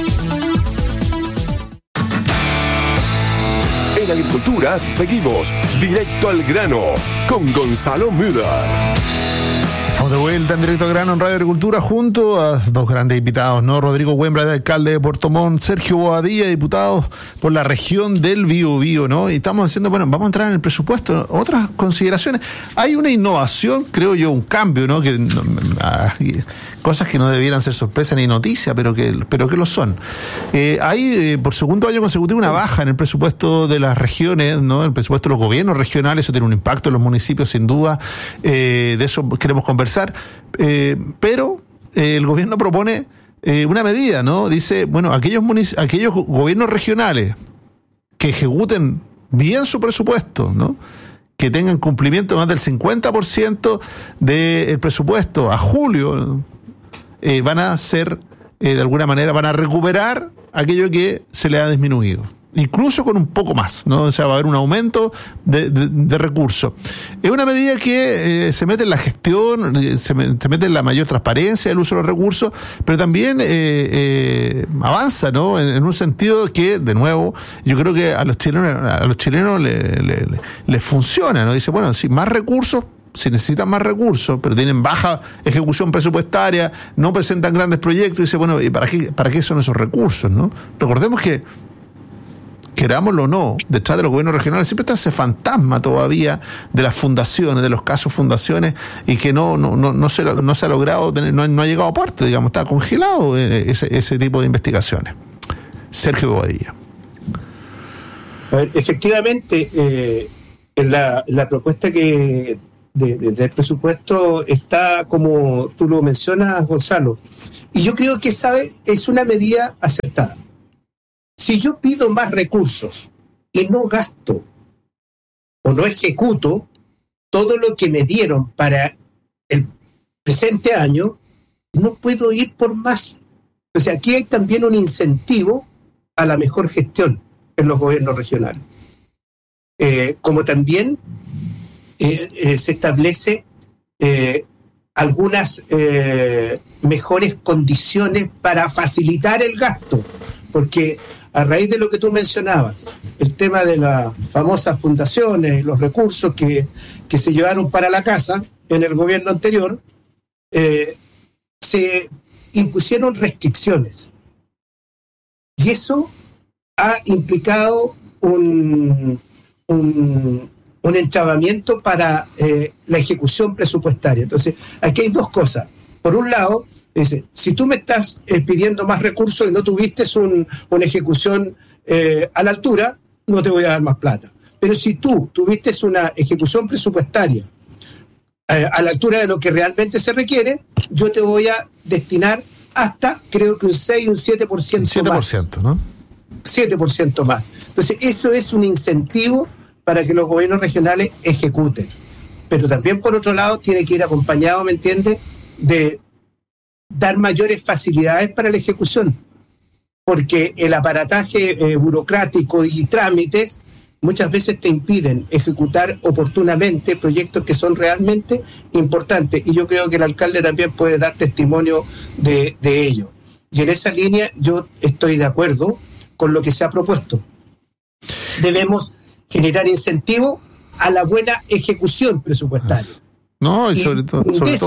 En agricultura seguimos directo al grano con Gonzalo Müller. Estamos de vuelta en Directo al Grano en Radio Agricultura junto a dos grandes invitados, ¿no? Rodrigo Huembra, alcalde de Puerto Montt, Sergio Boadilla, diputado por la región del Biobío, ¿no? Y estamos diciendo, bueno, vamos a entrar en el presupuesto. Otras consideraciones. Hay una innovación, creo yo, un cambio, ¿no? Cosas que no debieran ser sorpresa ni noticia, pero que lo son. Hay, por segundo año consecutivo, una baja en el presupuesto de las regiones, ¿no? El presupuesto de los gobiernos regionales, eso tiene un impacto en los municipios, sin duda. De eso queremos conversar. Pero el gobierno propone una medida, ¿no? Dice, bueno, aquellos gobiernos regionales que ejecuten bien su presupuesto, ¿no? que tengan cumplimiento más del 50% del presupuesto a julio, van a ser, de alguna manera, van a recuperar aquello que se le ha disminuido. Incluso con un poco más, ¿no? O sea, va a haber un aumento de recursos. Es una medida que se mete en la gestión, se mete en la mayor transparencia del uso de los recursos, pero también avanza, ¿no? En un sentido que, de nuevo, yo creo que a los chilenos les funciona, ¿no? Dice, bueno, si más recursos, si necesitan más recursos, pero tienen baja ejecución presupuestaria, no presentan grandes proyectos, dice, bueno, ¿y para qué son esos recursos, no? Recordemos que, querámoslo o no, detrás de los gobiernos regionales siempre está ese fantasma todavía de las fundaciones, de los casos fundaciones, y que no se ha logrado, no ha llegado a parte, digamos, está congelado ese tipo de investigaciones. Sergio Bobadilla. A ver, efectivamente, en la propuesta del presupuesto está, como tú lo mencionas, Gonzalo, y yo creo que es una medida acertada. Si yo pido más recursos y no gasto o no ejecuto todo lo que me dieron para el presente año, no puedo ir por más. O sea, aquí hay también un incentivo a la mejor gestión en los gobiernos regionales. Como también se establece algunas mejores condiciones para facilitar el gasto, porque a raíz de lo que tú mencionabas, el tema de las famosas fundaciones, los recursos que se llevaron para la casa en el gobierno anterior, se impusieron restricciones. Y eso ha implicado un enchavamiento para la ejecución presupuestaria. Entonces, aquí hay dos cosas. Por un lado, dice, si tú me estás pidiendo más recursos y no tuviste una ejecución a la altura, no te voy a dar más plata. Pero si tú tuviste una ejecución presupuestaria a la altura de lo que realmente se requiere, yo te voy a destinar hasta, creo que un 6 y un 7% más. 7%, ¿no? 7% más. Entonces, eso es un incentivo para que los gobiernos regionales ejecuten. Pero también, por otro lado, tiene que ir acompañado, ¿me entiendes?, de dar mayores facilidades para la ejecución, porque el aparataje burocrático y trámites muchas veces te impiden ejecutar oportunamente proyectos que son realmente importantes, y yo creo que el alcalde también puede dar testimonio de ello. Y en esa línea yo estoy de acuerdo con lo que se ha propuesto. Debemos generar incentivos a la buena ejecución presupuestaria. No, y sobre todo,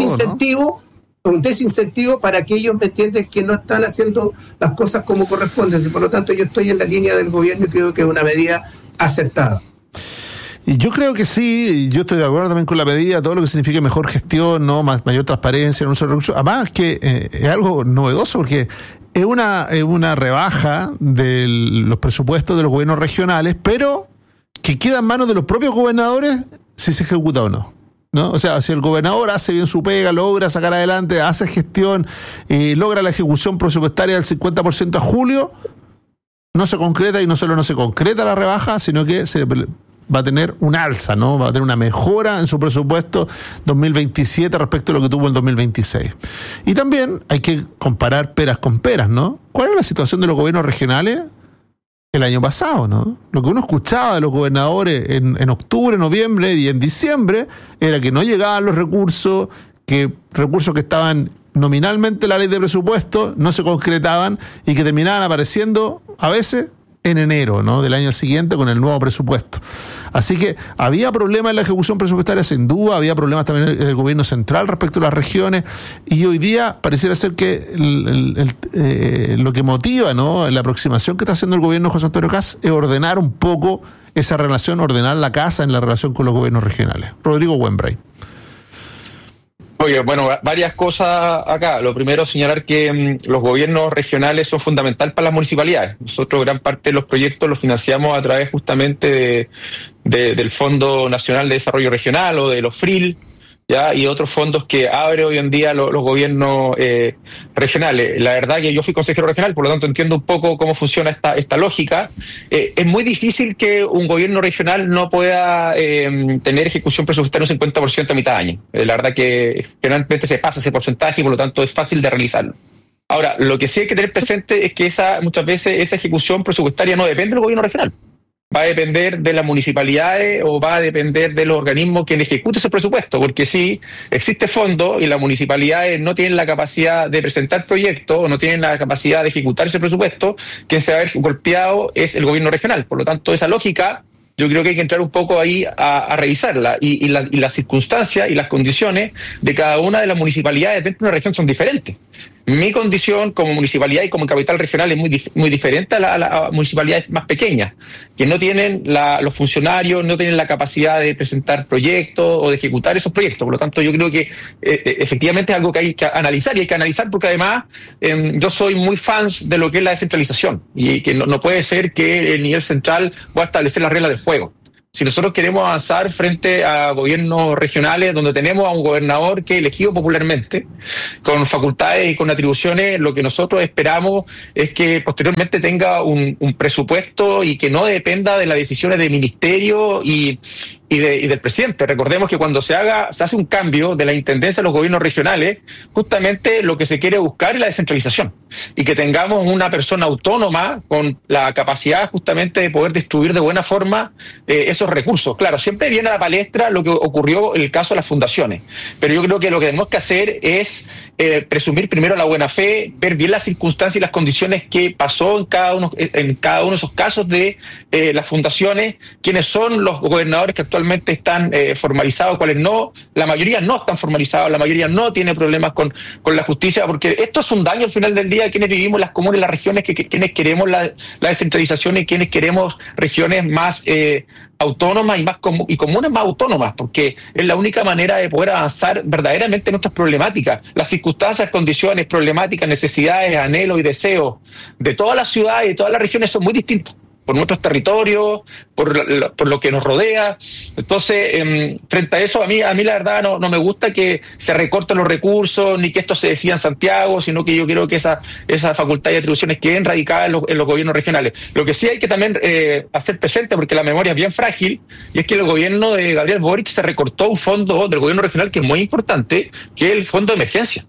un desincentivo para aquellos, ¿me entiendes?, que no están haciendo las cosas como corresponden. Y por lo tanto, yo estoy en la línea del gobierno y creo que es una medida acertada. Y yo creo que sí, yo estoy de acuerdo también con la medida, todo lo que signifique mejor gestión, no mayor transparencia en un solo recurso. Además que es algo novedoso, porque es una rebaja de los presupuestos de los gobiernos regionales, pero que queda en manos de los propios gobernadores si se ejecuta o no. ¿No? O sea, si el gobernador hace bien su pega, logra sacar adelante, hace gestión y logra la ejecución presupuestaria del 50% a julio, no se concreta, y no solo no se concreta la rebaja, sino que se va a tener un alza, ¿no? Va a tener una mejora en su presupuesto 2027 respecto a lo que tuvo en 2026. Y también hay que comparar peras con peras, ¿no? ¿Cuál es la situación de los gobiernos regionales el año pasado, ¿no? Lo que uno escuchaba de los gobernadores en octubre, noviembre y en diciembre era que no llegaban los recursos que estaban nominalmente en la ley de presupuesto no se concretaban y que terminaban apareciendo a veces en enero, ¿no?, del año siguiente con el nuevo presupuesto. Así que había problemas en la ejecución presupuestaria, sin duda, había problemas también en el gobierno central respecto a las regiones, y hoy día pareciera ser que lo que motiva, ¿no?, la aproximación que está haciendo el gobierno de José Antonio Kast es ordenar un poco esa relación, ordenar la casa en la relación con los gobiernos regionales. Rodrigo Wenbray. Oye, bueno, varias cosas acá. Lo primero, señalar que los gobiernos regionales son fundamentales para las municipalidades. Nosotros gran parte de los proyectos los financiamos a través justamente del Fondo Nacional de Desarrollo Regional o de los FRIL, ¿ya? Y otros fondos que abre hoy en día los gobiernos regionales. La verdad que yo fui consejero regional, por lo tanto entiendo un poco cómo funciona esta lógica. Es muy difícil que un gobierno regional no pueda tener ejecución presupuestaria un 50% a mitad de año. La verdad que generalmente se pasa ese porcentaje y por lo tanto es fácil de realizarlo. Ahora, lo que sí hay que tener presente es que muchas veces esa ejecución presupuestaria no depende del gobierno regional. Va a depender de las municipalidades o va a depender de los organismos que ejecuten ese presupuesto, porque si existe fondo y las municipalidades no tienen la capacidad de presentar proyectos o no tienen la capacidad de ejecutar ese presupuesto, quien se va a ver golpeado es el gobierno regional. Por lo tanto, esa lógica yo creo que hay que entrar un poco ahí a revisarla y las circunstancias y las condiciones de cada una de las municipalidades dentro de una región son diferentes. Mi condición como municipalidad y como capital regional es muy diferente a las municipalidades más pequeñas, que no tienen los funcionarios, no tienen la capacidad de presentar proyectos o de ejecutar esos proyectos. Por lo tanto, yo creo que efectivamente es algo que hay que analizar, y hay que analizar porque además yo soy muy fan de lo que es la descentralización y que no puede ser que el nivel central pueda establecer las reglas del juego. Si nosotros queremos avanzar frente a gobiernos regionales donde tenemos a un gobernador que es elegido popularmente, con facultades y con atribuciones, lo que nosotros esperamos es que posteriormente tenga un presupuesto y que no dependa de las decisiones del ministerio y del presidente. Recordemos que cuando se hace un cambio de la intendencia a los gobiernos regionales, justamente lo que se quiere buscar es la descentralización y que tengamos una persona autónoma con la capacidad justamente de poder distribuir de buena forma esos recursos. Claro, siempre viene a la palestra lo que ocurrió en el caso de las fundaciones, pero yo creo que lo que tenemos que hacer es presumir primero la buena fe, ver bien las circunstancias y las condiciones que pasó en cada uno de esos casos de las fundaciones, quiénes son los gobernadores que actualmente están formalizados, cuáles no. La mayoría no están formalizados, la mayoría no tiene problemas con la justicia, porque esto es un daño al final del día a quienes vivimos las comunas, las regiones, quienes queremos la descentralización y quienes queremos regiones más autónomas y comunas más autónomas, porque es la única manera de poder avanzar verdaderamente en nuestras problemáticas. Las circunstancias, condiciones, problemáticas, necesidades, anhelos y deseos de todas las ciudades y de todas las regiones son muy distintos, por nuestros territorios, por lo que nos rodea. Entonces, frente a eso, a mí la verdad no me gusta que se recorten los recursos, ni que esto se decida en Santiago, sino que yo creo que esa facultad y atribuciones queden radicadas en los gobiernos regionales. Lo que sí hay que también hacer presente, porque la memoria es bien frágil, y es que el gobierno de Gabriel Boric se recortó un fondo del gobierno regional que es muy importante, que es el fondo de emergencia.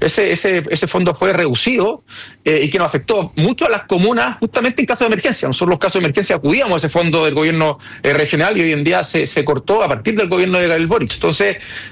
Ese fondo fue reducido y que nos afectó mucho a las comunas justamente en caso de emergencia. Nosotros los casos de emergencia acudíamos a ese fondo del gobierno regional y hoy en día se cortó a partir del gobierno de Gabriel Boric. Entonces,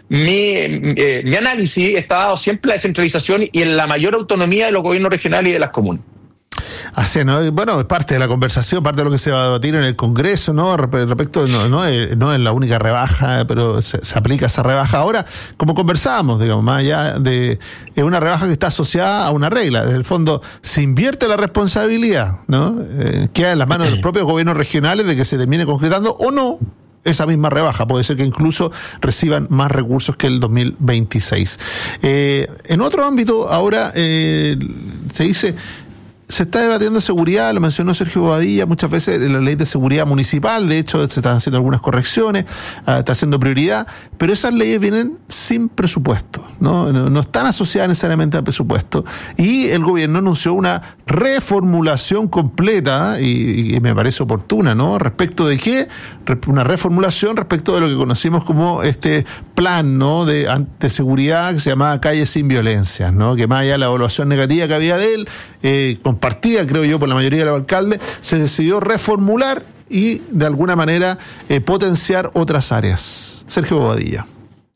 mi análisis está dado siempre en la descentralización y en la mayor autonomía de los gobiernos regionales y de las comunas. Así, ¿no? Bueno, es parte de la conversación, parte de lo que se va a debatir en el Congreso, ¿no? Respecto, no es la única rebaja, pero se aplica esa rebaja. Ahora, como conversábamos, digamos, más allá de una rebaja que está asociada a una regla. Desde el fondo, se invierte la responsabilidad, ¿no? Queda en las manos de los propios gobiernos regionales de que se termine concretando o no esa misma rebaja. Puede ser que incluso reciban más recursos que el 2026. En otro ámbito, ahora se dice... Se está debatiendo seguridad, lo mencionó Sergio Bobadilla, muchas veces en la ley de seguridad municipal, de hecho se están haciendo algunas correcciones, está haciendo prioridad, pero esas leyes vienen sin presupuesto, no están asociadas necesariamente al presupuesto, y el gobierno anunció una reformulación completa, y me parece oportuna, ¿no? ¿Respecto de qué? Una reformulación respecto de lo que conocimos como este plan, ¿no? de seguridad que se llamaba Calle Sin Violencia, ¿no? Que más allá de la evaluación negativa que había de él, compartida, creo yo, por la mayoría de los alcaldes, se decidió reformular y, de alguna manera, potenciar otras áreas. Sergio Bobadilla.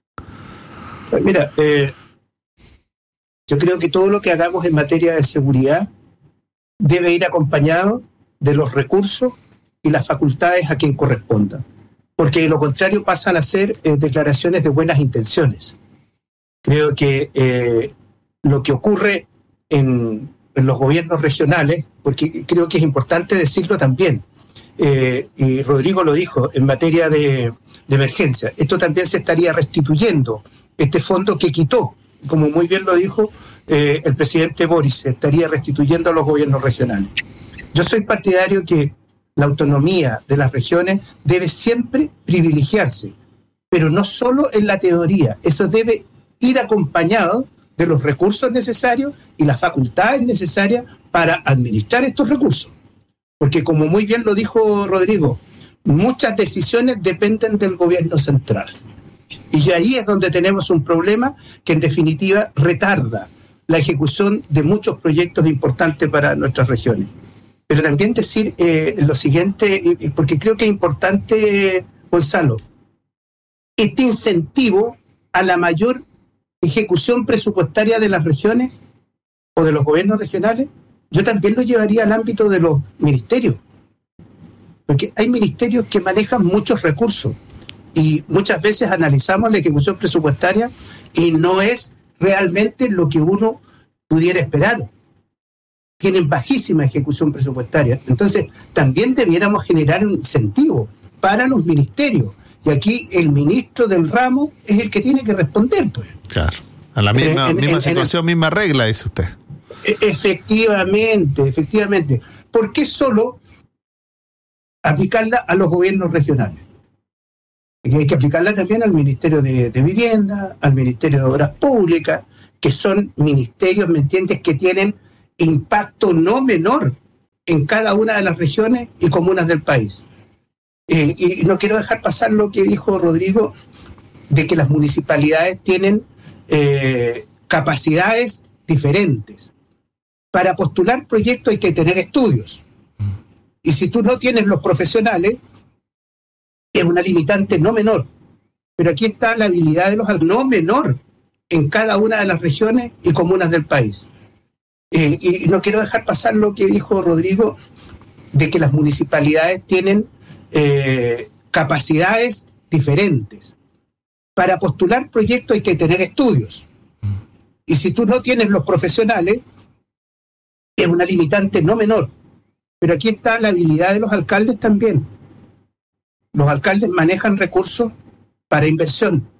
Mira, yo creo que todo lo que hagamos en materia de seguridad debe ir acompañado de los recursos y las facultades a quien corresponda, porque de lo contrario pasan a ser declaraciones de buenas intenciones. Creo que lo que ocurre en los gobiernos regionales, porque creo que es importante decirlo también, y Rodrigo lo dijo, en materia de emergencia, esto también se estaría restituyendo, este fondo que quitó, como muy bien lo dijo el presidente Boric, se estaría restituyendo a los gobiernos regionales. Yo soy partidario que la autonomía de las regiones debe siempre privilegiarse, pero no solo en la teoría. Eso debe ir acompañado de los recursos necesarios y las facultades necesarias para administrar estos recursos. Porque como muy bien lo dijo Rodrigo, muchas decisiones dependen del gobierno central. Y ahí es donde tenemos un problema que en definitiva retarda la ejecución de muchos proyectos importantes para nuestras regiones. Pero también decir lo siguiente, porque creo que es importante, Gonzalo, este incentivo a la mayor ejecución presupuestaria de las regiones o de los gobiernos regionales, yo también lo llevaría al ámbito de los ministerios. Porque hay ministerios que manejan muchos recursos y muchas veces analizamos la ejecución presupuestaria y no es realmente lo que uno pudiera esperar. Tienen bajísima ejecución presupuestaria. Entonces, también debiéramos generar un incentivo para los ministerios. Y aquí el ministro del ramo es el que tiene que responder, pues. Claro. A la misma situación, misma regla, dice usted. Efectivamente. ¿Por qué solo aplicarla a los gobiernos regionales? Hay que aplicarla también al Ministerio de Vivienda, al Ministerio de Obras Públicas, que son ministerios, ¿me entiendes?, que tienen impacto no menor en cada una de las regiones y comunas del país. Y no quiero dejar pasar lo que dijo Rodrigo, de que las municipalidades tienen capacidades diferentes. Para postular proyectos hay que tener estudios. Y si tú no tienes los profesionales, es una limitante no menor. Pero aquí está la habilidad de los no menor en cada una de las regiones y comunas del país. Y no quiero dejar pasar lo que dijo Rodrigo, de que las municipalidades tienen capacidades diferentes. Para postular proyectos hay que tener estudios. Y si tú no tienes los profesionales, es una limitante no menor. Pero aquí está la habilidad de los alcaldes también. Los alcaldes manejan recursos para inversión.